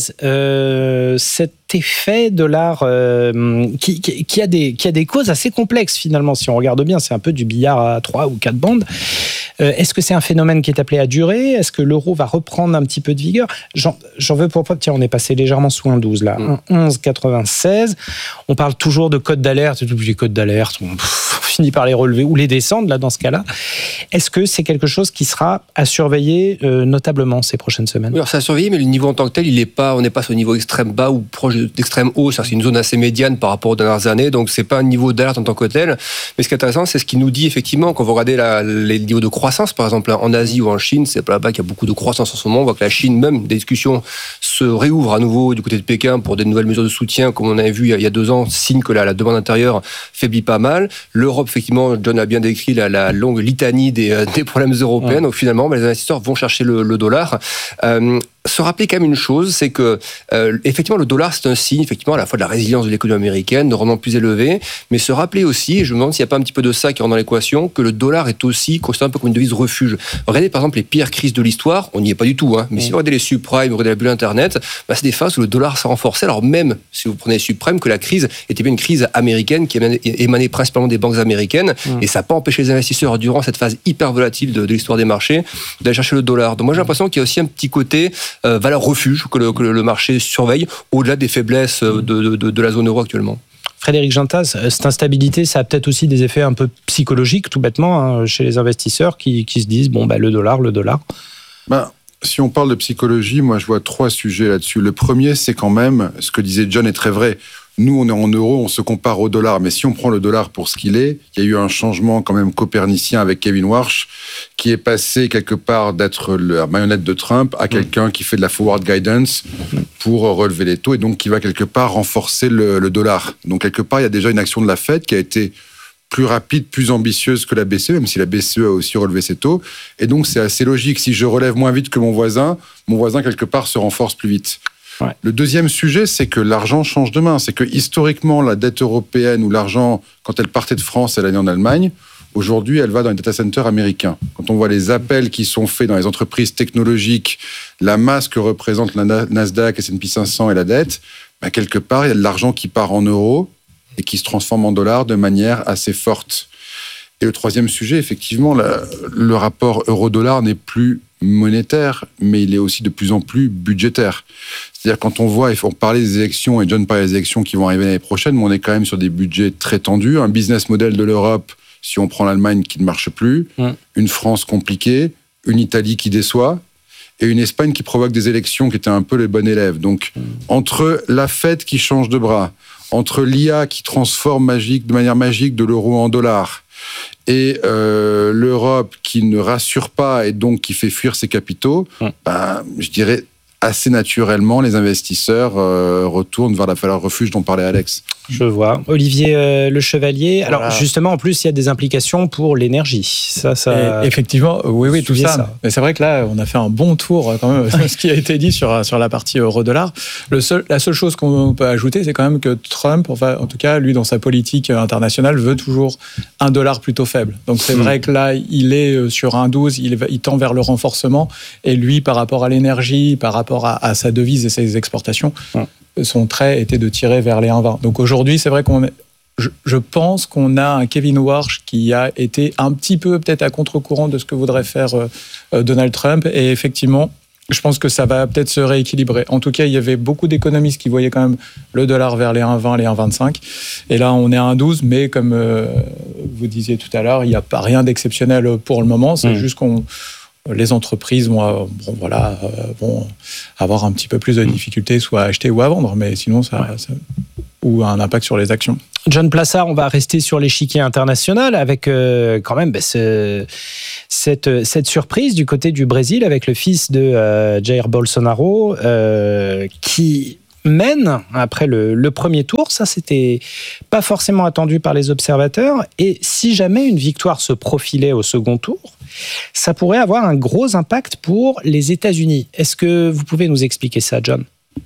euh, cet effet dollar euh, qui, qui, qui, a des, qui a des causes assez complexes finalement, si on regarde bien, c'est un peu du billard à trois ou quatre bandes. Euh, est-ce que c'est un phénomène qui est appelé à durer ? Est-ce que l'euro va reprendre un petit peu de vigueur ? J'en, j'en veux pour preuve, tiens, on est passé légèrement sous un douze là, un onze virgule quatre-vingt-seize. On parle toujours de codes d'alerte, les codes d'alerte, on, pff, on finit par les relever ou les descendre là dans ce cas-là. Est-ce que c'est quelque chose qui sera à surveiller euh, notablement ces prochaines semaines ? Oui, alors c'est à surveiller, mais le niveau en tant que tel, il est pas, on n'est pas sur le niveau extrême bas ou proche d'extrême haut. C'est une zone assez médiane par rapport aux dernières années, donc c'est pas un niveau d'alerte en tant que tel. Mais ce qui est intéressant, c'est ce qui nous dit effectivement quand vous regardez la, les niveaux de croissance, par exemple en Asie ou en Chine, c'est là-bas qu'il y a beaucoup de croissance en ce moment. On voit que la Chine, même des discussions se réouvrent à nouveau du côté de Pékin pour des nouvelles mesures de soutien, comme on avait vu il y a deux ans, signe que la, la demande intérieure faiblit pas mal. L'Europe, effectivement, John a bien décrit la, la longue litanie des, des problèmes européens. Ouais. Donc finalement, les investisseurs vont chercher le, le dollar. Euh, se rappeler quand même une chose, c'est que euh, effectivement le dollar c'est un signe effectivement à la fois de la résilience de l'économie américaine, de rendement plus élevé, mais se rappeler aussi, et je me demande s'il n'y a pas un petit peu de ça qui rentre dans l'équation, que le dollar est aussi considéré un peu comme une devise refuge. Regardez par exemple les pires crises de l'histoire, on n'y est pas du tout, hein, mais mmh. si vous regardez les subprimes, vous regardez la bulle internet, bah, c'est des phases où le dollar s'est renforcé, alors même si vous prenez les subprimes, que la crise était bien une crise américaine qui émanait, émanait principalement des banques américaines, mmh. et ça n'a pas empêché les investisseurs durant cette phase hyper volatile de, de l'histoire des marchés d'aller chercher le dollar. Donc moi j'ai l'impression qu'il y a aussi un petit côté Euh, valeur refuge que le, que le marché surveille au-delà des faiblesses de, de, de, de la zone euro actuellement. Frédéric Gintas, cette instabilité, ça a peut-être aussi des effets un peu psychologiques, tout bêtement, hein, chez les investisseurs qui, qui se disent, bon, bah, le dollar, le dollar. Ben, si on parle de psychologie, moi, je vois trois sujets là-dessus. Le premier, c'est quand même, ce que disait John est très vrai. Nous, on est en euros, on se compare au dollar. Mais si on prend le dollar pour ce qu'il est, il y a eu un changement quand même copernicien avec Kevin Warsh, qui est passé quelque part d'être la marionnette de Trump à quelqu'un qui fait de la forward guidance pour relever les taux et donc qui va quelque part renforcer le, le dollar. Donc quelque part, il y a déjà une action de la Fed qui a été plus rapide, plus ambitieuse que la B C E, même si la B C E a aussi relevé ses taux. Et donc, c'est assez logique. Si je relève moins vite que mon voisin, mon voisin, quelque part, se renforce plus vite. Ouais. Le deuxième sujet, c'est que l'argent change de main. C'est que historiquement, la dette européenne ou l'argent, quand elle partait de France, elle allait en Allemagne. Aujourd'hui, elle va dans les data centers américains. Quand on voit les appels qui sont faits dans les entreprises technologiques, la masse que représente la Nasdaq, S and P cinq cents et la dette, ben quelque part, il y a de l'argent qui part en euros et qui se transforme en dollars de manière assez forte. Et le troisième sujet, effectivement, la, le rapport euro-dollar n'est plus monétaire, mais il est aussi de plus en plus budgétaire. C'est-à-dire quand on voit, on parlait des élections, et John parlait des élections qui vont arriver l'année prochaine, mais on est quand même sur des budgets très tendus, un business model de l'Europe, si on prend l'Allemagne qui ne marche plus, mmh. une France compliquée, une Italie qui déçoit, et une Espagne qui provoque des élections qui étaient un peu les bons élèves. Donc, mmh. entre la Fed qui change de bras, entre l'I A qui transforme magique, de manière magique de l'euro en dollars, et euh, l'Europe qui ne rassure pas et donc qui fait fuir ses capitaux, mmh. ben, je dirais assez naturellement, les investisseurs euh, retournent vers la valeur refuge dont parlait Alex. Je vois. Olivier euh, Le Chevalier. Alors voilà. Justement, en plus, il y a des implications pour l'énergie. Ça, ça. Et effectivement, oui, oui, tout ça. ça. Mais c'est vrai que là, on a fait un bon tour quand même de ce qui a été dit sur sur la partie euro-dollar. Le seul, la seule chose qu'on peut ajouter, c'est quand même que Trump, enfin, en tout cas, lui, dans sa politique internationale, veut toujours un dollar plutôt faible. Donc c'est mmh. vrai que là, il est sur un douze, il, il tend vers le renforcement. Et lui, par rapport à l'énergie, par rapport rapport à, à sa devise et ses exportations, mmh. son trait était de tirer vers les un virgule vingt. Donc aujourd'hui, c'est vrai qu'on est, je, je pense qu'on a un Kevin Warsh qui a été un petit peu peut-être à contre-courant de ce que voudrait faire euh, Donald Trump. Et effectivement, je pense que ça va peut-être se rééquilibrer. En tout cas, il y avait beaucoup d'économistes qui voyaient quand même le dollar vers les un virgule vingt, les un virgule vingt-cinq. Et là, on est à un virgule douze, mais comme euh, vous disiez tout à l'heure, il n'y a pas rien d'exceptionnel pour le moment. C'est mmh. juste qu'on les entreprises vont, bon, voilà, euh, vont avoir un petit peu plus de difficultés, soit à acheter ou à vendre, mais sinon, ça, ouais. ça ou un impact sur les actions. John Plassard, on va rester sur l'échiquier international avec euh, quand même bah, ce, cette, cette surprise du côté du Brésil avec le fils de euh, Jair Bolsonaro euh, qui mène après le, le premier tour. Ça, c'était pas forcément attendu par les observateurs. Et si jamais une victoire se profilait au second tour, ça pourrait avoir un gros impact pour les États-Unis. Est-ce que vous pouvez nous expliquer ça, John ?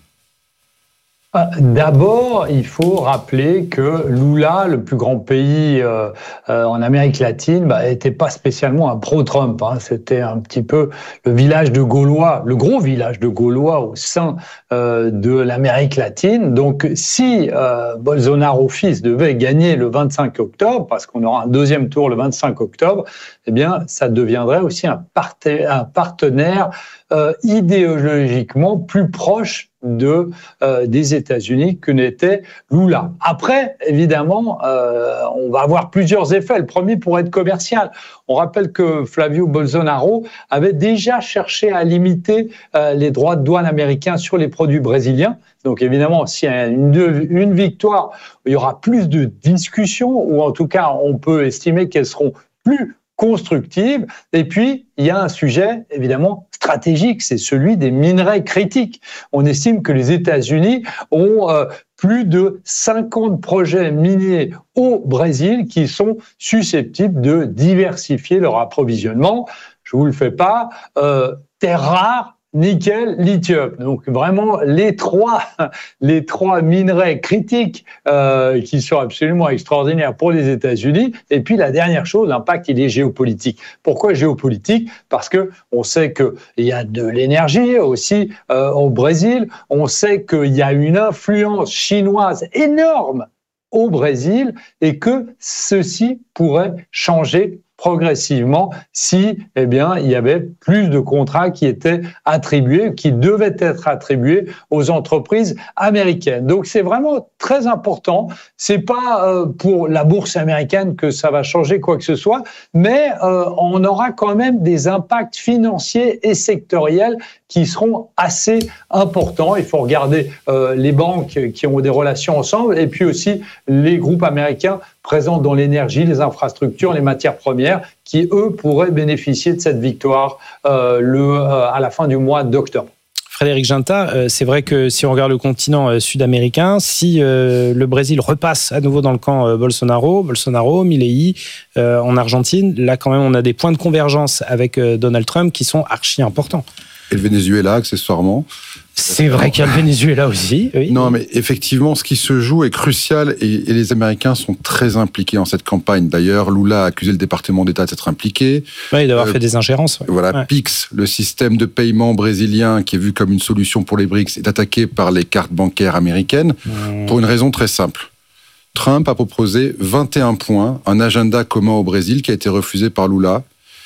D'abord, il faut rappeler que Lula, le plus grand pays euh, euh, en Amérique latine, bah, était pas spécialement un pro-Trump. Hein. C'était un petit peu le village de Gaulois, le gros village de Gaulois au sein euh, de l'Amérique latine. Donc, si euh, Bolsonaro fils devait gagner le vingt-cinq octobre, parce qu'on aura un deuxième tour le vingt-cinq octobre, eh bien, ça deviendrait aussi un, parte- un partenaire euh, idéologiquement plus proche de euh, des États-Unis que n'était Lula. Après, évidemment, euh, on va avoir plusieurs effets. Le premier pourrait être commercial. On rappelle que Flavio Bolsonaro avait déjà cherché à limiter euh, les droits de douane américains sur les produits brésiliens. Donc évidemment, s'il y a une, une victoire, il y aura plus de discussions, ou en tout cas, on peut estimer qu'elles seront plus constructive. Et puis, il y a un sujet, évidemment, stratégique, c'est celui des minerais critiques. On estime que les États-Unis ont euh, plus de cinquante projets miniers au Brésil qui sont susceptibles de diversifier leur approvisionnement. Je vous le fais pas, euh, terres rares, nickel, lithium. Donc vraiment les trois, les trois minerais critiques euh, qui sont absolument extraordinaires pour les États-Unis. Et puis la dernière chose, l'impact il est géopolitique. Pourquoi géopolitique ? Parce que on sait que il y a de l'énergie aussi euh, au Brésil. On sait qu'il y a une influence chinoise énorme au Brésil et que ceci pourrait changer progressivement si, eh bien, il y avait plus de contrats qui étaient attribués, qui devaient être attribués aux entreprises américaines. Donc, c'est vraiment très important. C'est pas euh, pour la bourse américaine que ça va changer quoi que ce soit, mais euh, on aura quand même des impacts financiers et sectoriels qui seront assez importants. Il faut regarder euh, les banques qui ont des relations ensemble et puis aussi les groupes américains présents dans l'énergie, les infrastructures, les matières premières, qui, eux, pourraient bénéficier de cette victoire euh, le, euh, à la fin du mois d'octobre. Frédéric Ginta, euh, c'est vrai que si on regarde le continent euh, sud-américain, si euh, le Brésil repasse à nouveau dans le camp euh, Bolsonaro, Bolsonaro, Milei, euh, en Argentine, là quand même on a des points de convergence avec euh, Donald Trump qui sont archi importants. Et le Venezuela, accessoirement. C'est vrai qu'il y a le Venezuela aussi. Oui. Non, mais effectivement, ce qui se joue est crucial et, et les Américains sont très impliqués dans cette campagne. D'ailleurs, Lula a accusé le département d'État de s'être impliqué. Oui, d'avoir euh, fait des ingérences. Ouais. Voilà, ouais. Pix, le système de paiement brésilien qui est vu comme une solution pour les B R I C S, est attaqué par les cartes bancaires américaines mmh. pour une raison très simple. Trump a proposé vingt et un points, un agenda commun au Brésil qui a été refusé par Lula.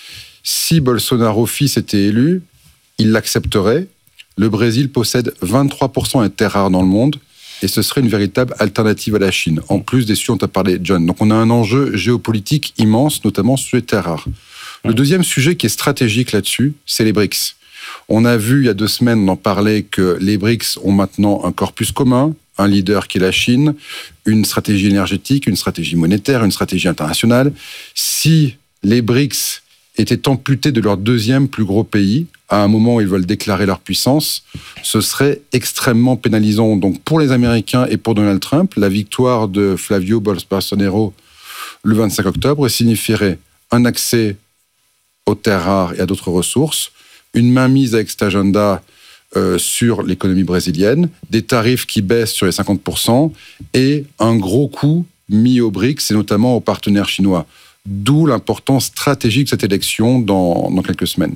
Si Bolsonaro fils était élu, il l'accepterait. Le Brésil possède vingt-trois pour cent des terres rares dans le monde et ce serait une véritable alternative à la Chine, en plus des sujets dont tu as parlé, John. Donc on a un enjeu géopolitique immense, notamment sur les terres rares. Le deuxième sujet qui est stratégique là-dessus, c'est les B R I C S. On a vu il y a deux semaines, on en parlait, que les B R I C S ont maintenant un corpus commun, un leader qui est la Chine, une stratégie énergétique, une stratégie monétaire, une stratégie internationale. Si les B R I C S étaient amputés de leur deuxième plus gros pays, à un moment où ils veulent déclarer leur puissance, ce serait extrêmement pénalisant. Donc pour les Américains et pour Donald Trump, la victoire de Flavio Bolsonaro le vingt-cinq octobre signifierait un accès aux terres rares et à d'autres ressources, une mainmise avec cet agenda euh, sur l'économie brésilienne, des tarifs qui baissent sur les cinquante pour cent et un gros coup mis aux B R I C S et notamment aux partenaires chinois. D'où l'importance stratégique de cette élection dans, dans quelques semaines.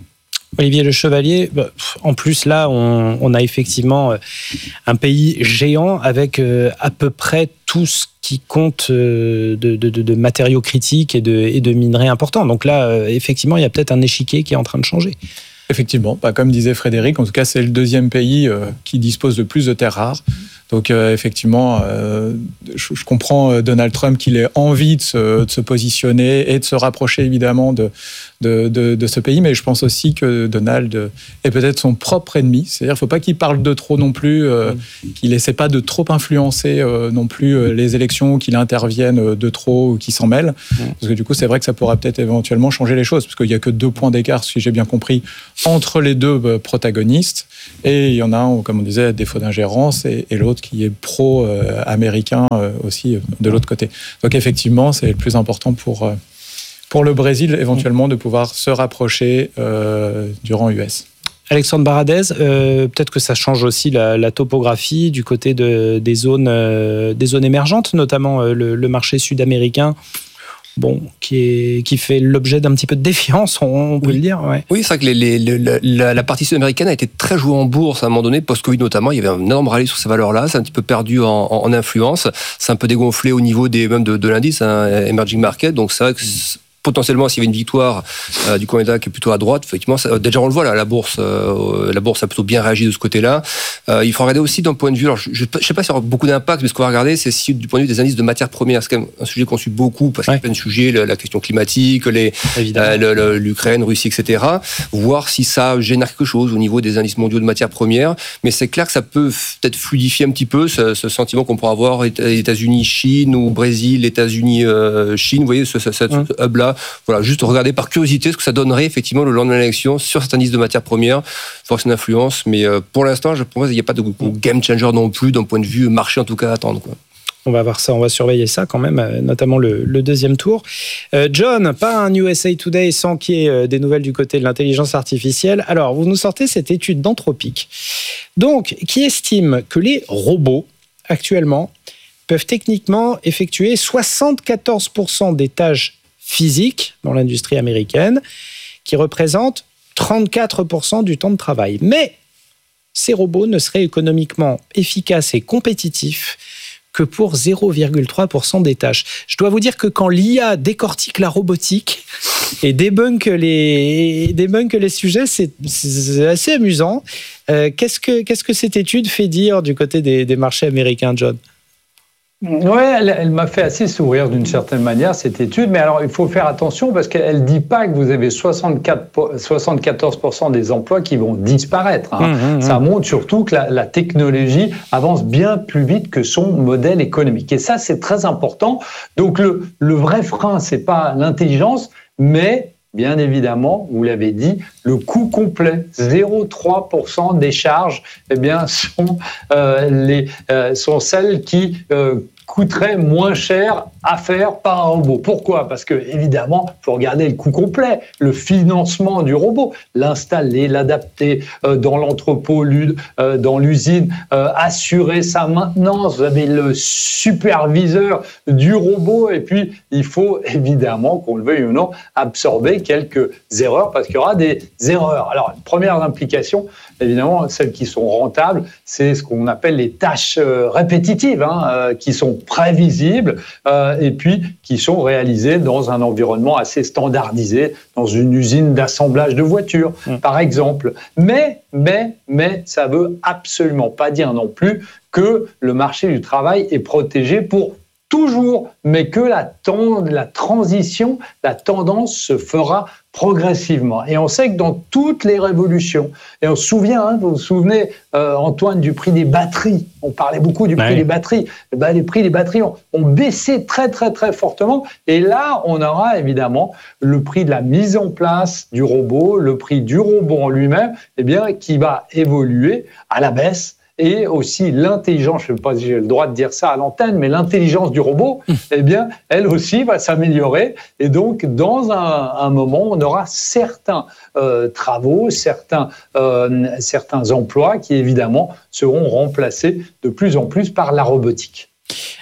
Olivier Le Chevalier, en plus là, on, on a effectivement un pays géant avec à peu près tout ce qui compte de, de, de, de matériaux critiques et de, et de minerais importants. Donc là, effectivement, il y a peut-être un échiquier qui est en train de changer. Effectivement, bah, comme disait Frédéric, en tout cas, c'est le deuxième pays euh, qui dispose de plus de terres rares. Donc euh, effectivement, euh, je, je comprends Donald Trump qu'il ait envie de se, de se positionner et de se rapprocher évidemment de, de, de, de ce pays, mais je pense aussi que Donald est peut-être son propre ennemi. C'est-à-dire qu'il ne faut pas qu'il parle de trop non plus, euh, qu'il n'essaie pas de trop influencer euh, non plus euh, les élections, qu'il intervienne de trop ou qu'il s'en mêle. Parce que du coup, c'est vrai que ça pourra peut-être éventuellement changer les choses, parce qu'il n'y a que deux points d'écart, si j'ai bien compris, entre les deux euh, protagonistes. Et il y en a un, comme on disait, défaut d'ingérence, et, et l'autre qui est pro-américain euh, aussi euh, de l'autre côté. Donc effectivement, c'est le plus important pour, euh, pour le Brésil, éventuellement, de pouvoir se rapprocher euh, du rang U S. Alexandre Baradez, euh, peut-être que ça change aussi la, la topographie du côté de, des, zones, euh, des zones émergentes, notamment euh, le, le marché sud-américain. Bon, qui, est, qui fait l'objet d'un petit peu de défiance, on peut oui. le dire. Ouais. Oui, c'est vrai que les, les, les, la, la partie sud-américaine a été très jouée en bourse à un moment donné, post-Covid notamment. Il y avait un énorme rallye sur ces valeurs-là. C'est un petit peu perdu en, en, en influence. C'est un peu dégonflé au niveau des, même de, de l'indice, hein, Emerging Market. Donc c'est vrai que potentiellement, s'il y avait une victoire euh, du candidat qui est plutôt à droite, effectivement, ça, déjà on le voit là, la bourse, euh, la bourse a plutôt bien réagi de ce côté-là. Euh, il faut regarder aussi d'un point de vue, alors je ne sais pas s'il y aura beaucoup d'impact, mais ce qu'on va regarder, c'est si du point de vue des indices de matières premières, c'est quand même un sujet qu'on suit beaucoup parce qu'il y a plein de sujets, la, la question climatique, les, euh, le, le, l'Ukraine, Russie, et cetera. Voir si ça génère quelque chose au niveau des indices mondiaux de matières premières. Mais c'est clair que ça peut peut-être fluidifier un petit peu ce, ce sentiment qu'on pourra avoir États-Unis, Chine ou Brésil, États-Unis, euh, Chine. Vous voyez ce, ce, cet mmh. hub-là. Voilà, juste regarder par curiosité ce que ça donnerait effectivement le lendemain de l'élection sur cet indice de matières premières, voir son influence. Mais euh, pour l'instant, je pense qu'il n'y a pas de game changer non plus, d'un point de vue marché en tout cas à attendre, quoi. On va voir ça, on va surveiller ça quand même, notamment le, le deuxième tour. Euh, John, pas un U S A Today sans qu'il y ait des nouvelles du côté de l'intelligence artificielle. Alors, vous nous sortez cette étude d'Anthropic, donc qui estime que les robots, actuellement, peuvent techniquement effectuer soixante-quatorze pour cent des tâches physiques dans l'industrie américaine, qui représentent trente-quatre pour cent du temps de travail. Mais ces robots ne seraient économiquement efficaces et compétitifs que pour zéro virgule trois pour cent des tâches. Je dois vous dire que quand l'I A décortique la robotique et débunk les, débunk les sujets, c'est, c'est assez amusant. Euh, qu'est-ce que, qu'est-ce que cette étude fait dire du côté des, des marchés américains, John ? Oui, elle, elle m'a fait assez sourire d'une certaine manière, cette étude. Mais alors, il faut faire attention parce qu'elle ne dit pas que vous avez soixante-quatre, soixante-quatorze pour cent des emplois qui vont disparaître. Hein. Mmh, mmh, Ça montre surtout que la, la technologie avance bien plus vite que son modèle économique. Et ça, c'est très important. Donc, le, le vrai frein, c'est pas l'intelligence, mais bien évidemment, vous l'avez dit, le coût complet, zéro virgule trois pour cent des charges, eh bien, sont, euh, les, euh, sont celles qui euh, coûteraient moins cher à faire par un robot. Pourquoi ? Parce que, évidemment, il faut regarder le coût complet, le financement du robot, l'installer, l'adapter euh, dans l'entrepôt, euh, dans l'usine, euh, assurer sa maintenance. Vous avez le superviseur du robot et puis il faut évidemment, qu'on le veuille ou non, absorber quelques erreurs parce qu'il y aura des erreurs. Alors, première implication, évidemment, celles qui sont rentables, c'est ce qu'on appelle les tâches euh, répétitives, hein, euh, qui sont prévisibles euh, et puis qui sont réalisées dans un environnement assez standardisé, dans une usine d'assemblage de voitures, mmh. par exemple. Mais, mais, mais, ça ne veut absolument pas dire non plus que le marché du travail est protégé pour toujours, mais que la, ten- la transition, la tendance se fera progressivement. Et on sait que dans toutes les révolutions, et on se souvient, hein, vous vous souvenez, euh, Antoine, du prix des batteries, on parlait beaucoup du prix ouais. des batteries, et ben, les prix des batteries ont, ont baissé très très très fortement, et là on aura évidemment le prix de la mise en place du robot, le prix du robot en lui-même, eh bien, qui va évoluer à la baisse. Et aussi l'intelligence, je ne sais pas si j'ai le droit de dire ça à l'antenne, mais l'intelligence du robot, eh bien, elle aussi va s'améliorer. Et donc, dans un, un moment, on aura certains euh, travaux, certains, euh, certains emplois qui, évidemment, seront remplacés de plus en plus par la robotique.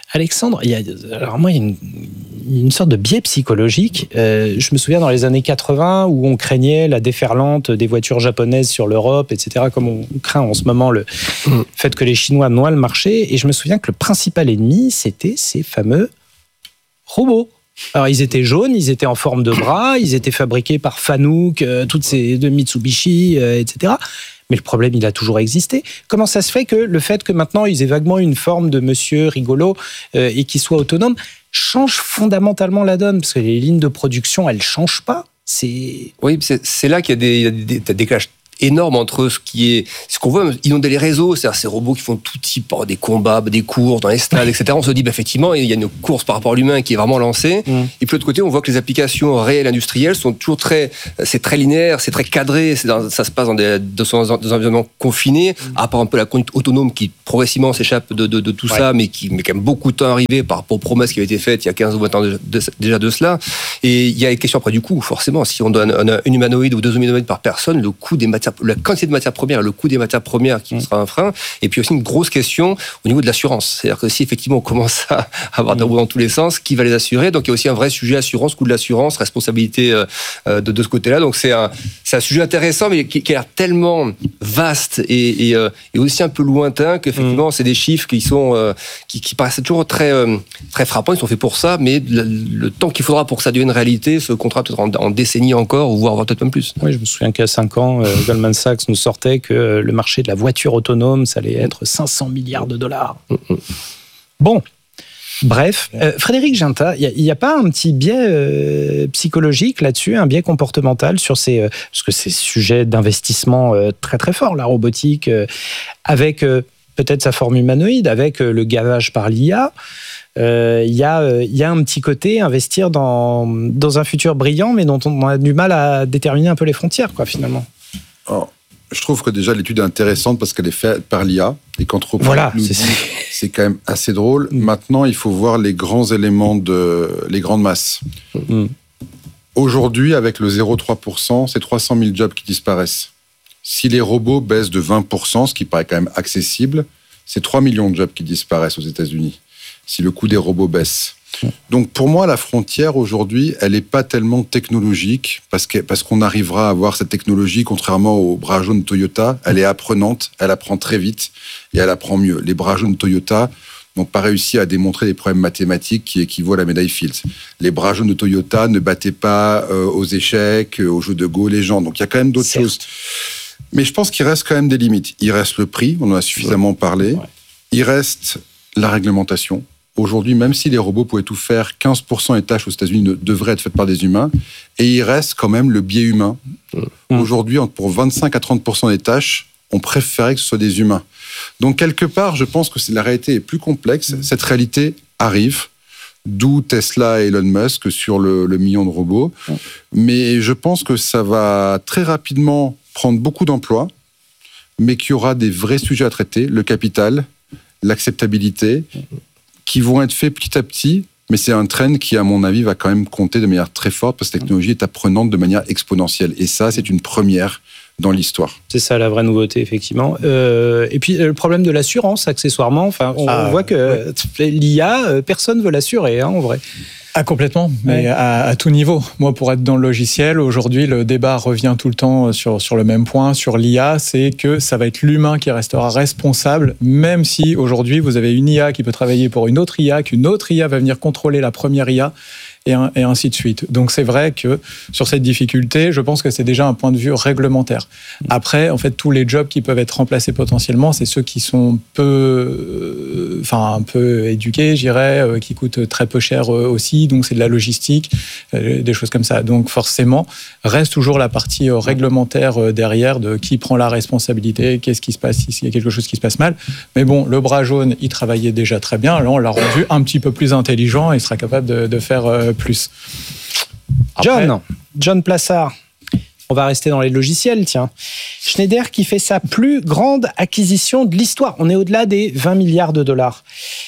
Alexandre, il y a, alors moi, il y a une, une sorte de biais psychologique. Euh, je me souviens dans les années quatre-vingts où on craignait la déferlante des voitures japonaises sur l'Europe, et cetera, comme on craint en ce moment le mmh. fait que les Chinois noient le marché. Et je me souviens que le principal ennemi, c'était ces fameux robots. Alors, ils étaient jaunes, ils étaient en forme de bras, ils étaient fabriqués par Fanuc, euh, toutes ces de Mitsubishi, euh, et cetera. Mais le problème, il a toujours existé. Comment ça se fait que le fait que maintenant, ils aient vaguement une forme de monsieur rigolo euh, et qu'ils soient autonomes change fondamentalement la donne? Parce que les lignes de production, elles ne changent pas. C'est... Oui, c'est, c'est là qu'il y a des, il y a des, des, des clashs énorme entre ce qui est ce qu'on voit inonder les réseaux, c'est-à-dire ces robots qui font tout type des combats, des courses dans les stades, et cetera. On se dit bah, effectivement il y a une course par rapport à l'humain qui est vraiment lancée. Mm. Et puis de l'autre côté, on voit que les applications réelles industrielles sont toujours très, c'est très linéaire, c'est très cadré, c'est dans, ça se passe dans des, dans des environnements confinés, mm. à part un peu la conduite autonome qui progressivement s'échappe de, de, de tout ouais. ça, mais qui met quand même beaucoup de temps à arriver par rapport aux promesses qui avaient été faites il y a quinze ou vingt ans de, de, déjà de cela. Et il y a les questions après du coût, forcément. Si on donne un, un humanoïde ou deux humanoïdes par personne, le coût des matières, la quantité de matières premières, le coût des matières premières qui mmh. sera un frein, et puis aussi une grosse question au niveau de l'assurance. C'est-à-dire que si effectivement on commence à avoir des robots dans tous les sens, qui va les assurer? Donc il y a aussi un vrai sujet assurance, coût de l'assurance, responsabilité euh, de, de ce côté-là. Donc c'est un, c'est un sujet intéressant, mais qui, qui a l'air tellement vaste et, et, euh, et aussi un peu lointain qu'effectivement mmh. c'est des chiffres qui sont euh, qui, qui paraissent toujours très euh, très frappants. Ils sont faits pour ça, mais le, le temps qu'il faudra pour que ça devienne réalité, ce contrat peut-être en, en décennies encore, ou voire peut-être même plus. Oui, je me souviens qu'à cinq ans, euh, Goldman Sachs nous sortait que le marché de la voiture autonome, ça allait être cinq cents milliards de dollars. Bon, bref. Euh, Frédéric Ginta, il n'y a, a pas un petit biais euh, psychologique là-dessus, un biais comportemental sur ces... Euh, parce que c'est sujet d'investissement euh, très très fort, la robotique, euh, avec euh, peut-être sa forme humanoïde, avec euh, le gavage par l'I A. Il euh, y, euh, y a un petit côté investir dans, dans un futur brillant, mais dont on a du mal à déterminer un peu les frontières, quoi, finalement. Oh. Je trouve que déjà l'étude est intéressante parce qu'elle est faite par l'I A et qu'Anthropic voilà, nous c'est, dit, c'est quand même assez drôle. Mm. Maintenant, il faut voir les grands éléments de les grandes masses. Mm. Aujourd'hui, avec le zéro virgule trois pour cent, c'est trois cent mille jobs qui disparaissent. Si les robots baissent de vingt pour cent, ce qui paraît quand même accessible, c'est trois millions de jobs qui disparaissent aux États-Unis. Si le coût des robots baisse. Donc pour moi, la frontière aujourd'hui, elle n'est pas tellement technologique parce, que, parce qu'on arrivera à avoir cette technologie, contrairement aux bras jaunes Toyota, elle est apprenante, elle apprend très vite et elle apprend mieux. Les bras jaunes Toyota n'ont pas réussi à démontrer des problèmes mathématiques qui équivaut à la médaille Fields. Les bras jaunes de Toyota ne battaient pas euh, aux échecs, aux jeux de Go, les gens. Donc il y a quand même d'autres Certes. choses. Mais je pense qu'il reste quand même des limites. Il reste le prix, on en a suffisamment parlé. Ouais. Il reste la réglementation. Aujourd'hui, même si les robots pouvaient tout faire, quinze pour cent des tâches aux États-Unis devraient être faites par des humains. Et il reste quand même le biais humain. Mmh. Aujourd'hui, pour vingt-cinq à trente pour cent des tâches, on préférait que ce soit des humains. Donc, quelque part, je pense que la réalité est plus complexe. Mmh. Cette réalité arrive, d'où Tesla et Elon Musk sur le, le million de robots. Mmh. Mais je pense que ça va très rapidement prendre beaucoup d'emplois, mais qu'il y aura des vrais sujets à traiter, le capital, l'acceptabilité, mmh. qui vont être faits petit à petit, mais c'est un trend qui, à mon avis, va quand même compter de manière très forte parce que la technologie est apprenante de manière exponentielle. Et ça, c'est une première dans l'histoire. C'est ça la vraie nouveauté, effectivement. Euh, et puis, le problème de l'assurance, accessoirement, enfin, on ah, voit que ouais. l'I A, personne ne veut l'assurer, hein, en vrai. Ah, complètement, mais ouais. à, à tout niveau. Moi, pour être dans le logiciel, aujourd'hui, le débat revient tout le temps sur, sur le même point, sur l'I A, c'est que ça va être l'humain qui restera responsable, même si aujourd'hui, vous avez une I A qui peut travailler pour une autre I A, qu'une autre I A va venir contrôler la première I A, et, un, et ainsi de suite. Donc, c'est vrai que sur cette difficulté, je pense que c'est déjà un point de vue réglementaire. Après, en fait, tous les jobs qui peuvent être remplacés potentiellement, c'est ceux qui sont peu, euh, enfin, un peu éduqués, je dirais, euh, qui coûtent très peu cher euh, aussi. Donc, c'est de la logistique, euh, des choses comme ça. Donc, forcément, reste toujours la partie euh, réglementaire euh, derrière de qui prend la responsabilité, qu'est-ce qui se passe s'il y a quelque chose qui se passe mal. Mais bon, le bras jaune, il travaillait déjà très bien. Là, on l'a rendu un petit peu plus intelligent et il sera capable de, de faire euh, plus. Après, John, John Plassard. On va rester dans les logiciels, tiens. Schneider qui fait sa plus grande acquisition de l'histoire. On est au-delà des vingt milliards de dollars.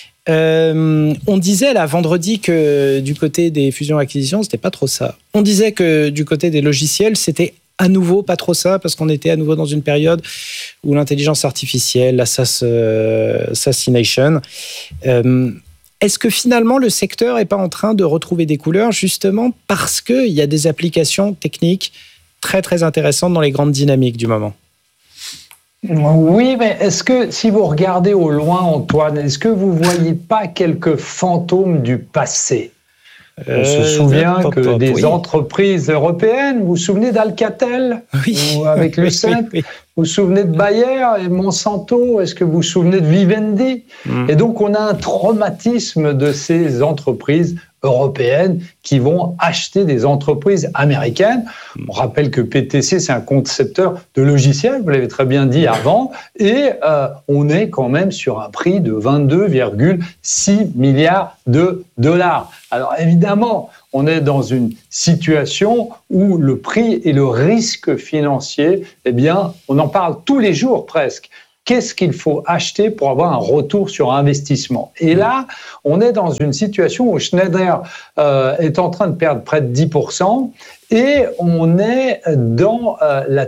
Euh, on disait là vendredi que du côté des fusions-acquisitions, c'était pas trop ça. On disait que du côté des logiciels, c'était à nouveau pas trop ça, parce qu'on était à nouveau dans une période où l'intelligence artificielle, l'assassination, euh, Est-ce que finalement le secteur n'est pas en train de retrouver des couleurs justement parce qu'il y a des applications techniques très très intéressantes dans les grandes dynamiques du moment ? Oui, mais est-ce que si vous regardez au loin, Antoine, est-ce que vous ne voyez pas quelques fantômes du passé ? On se souvient euh, que des oui. entreprises européennes, vous vous souvenez d'Alcatel oui. ou avec Lucent, oui, oui. vous vous souvenez de Bayer et Monsanto, est-ce que vous vous souvenez de Vivendi mm. Et donc on a un traumatisme de ces entreprises européennes qui vont acheter des entreprises américaines. On rappelle que P T C, c'est un concepteur de logiciels, vous l'avez très bien dit avant, et euh, on est quand même sur un prix de vingt-deux virgule six milliards de dollars. Alors évidemment, on est dans une situation où le prix et le risque financier, eh bien, on en parle tous les jours presque. Qu'est-ce qu'il faut acheter pour avoir un retour sur investissement ? Et là, on est dans une situation où Schneider euh, est en train de perdre près de dix pour cent et on est dans euh, la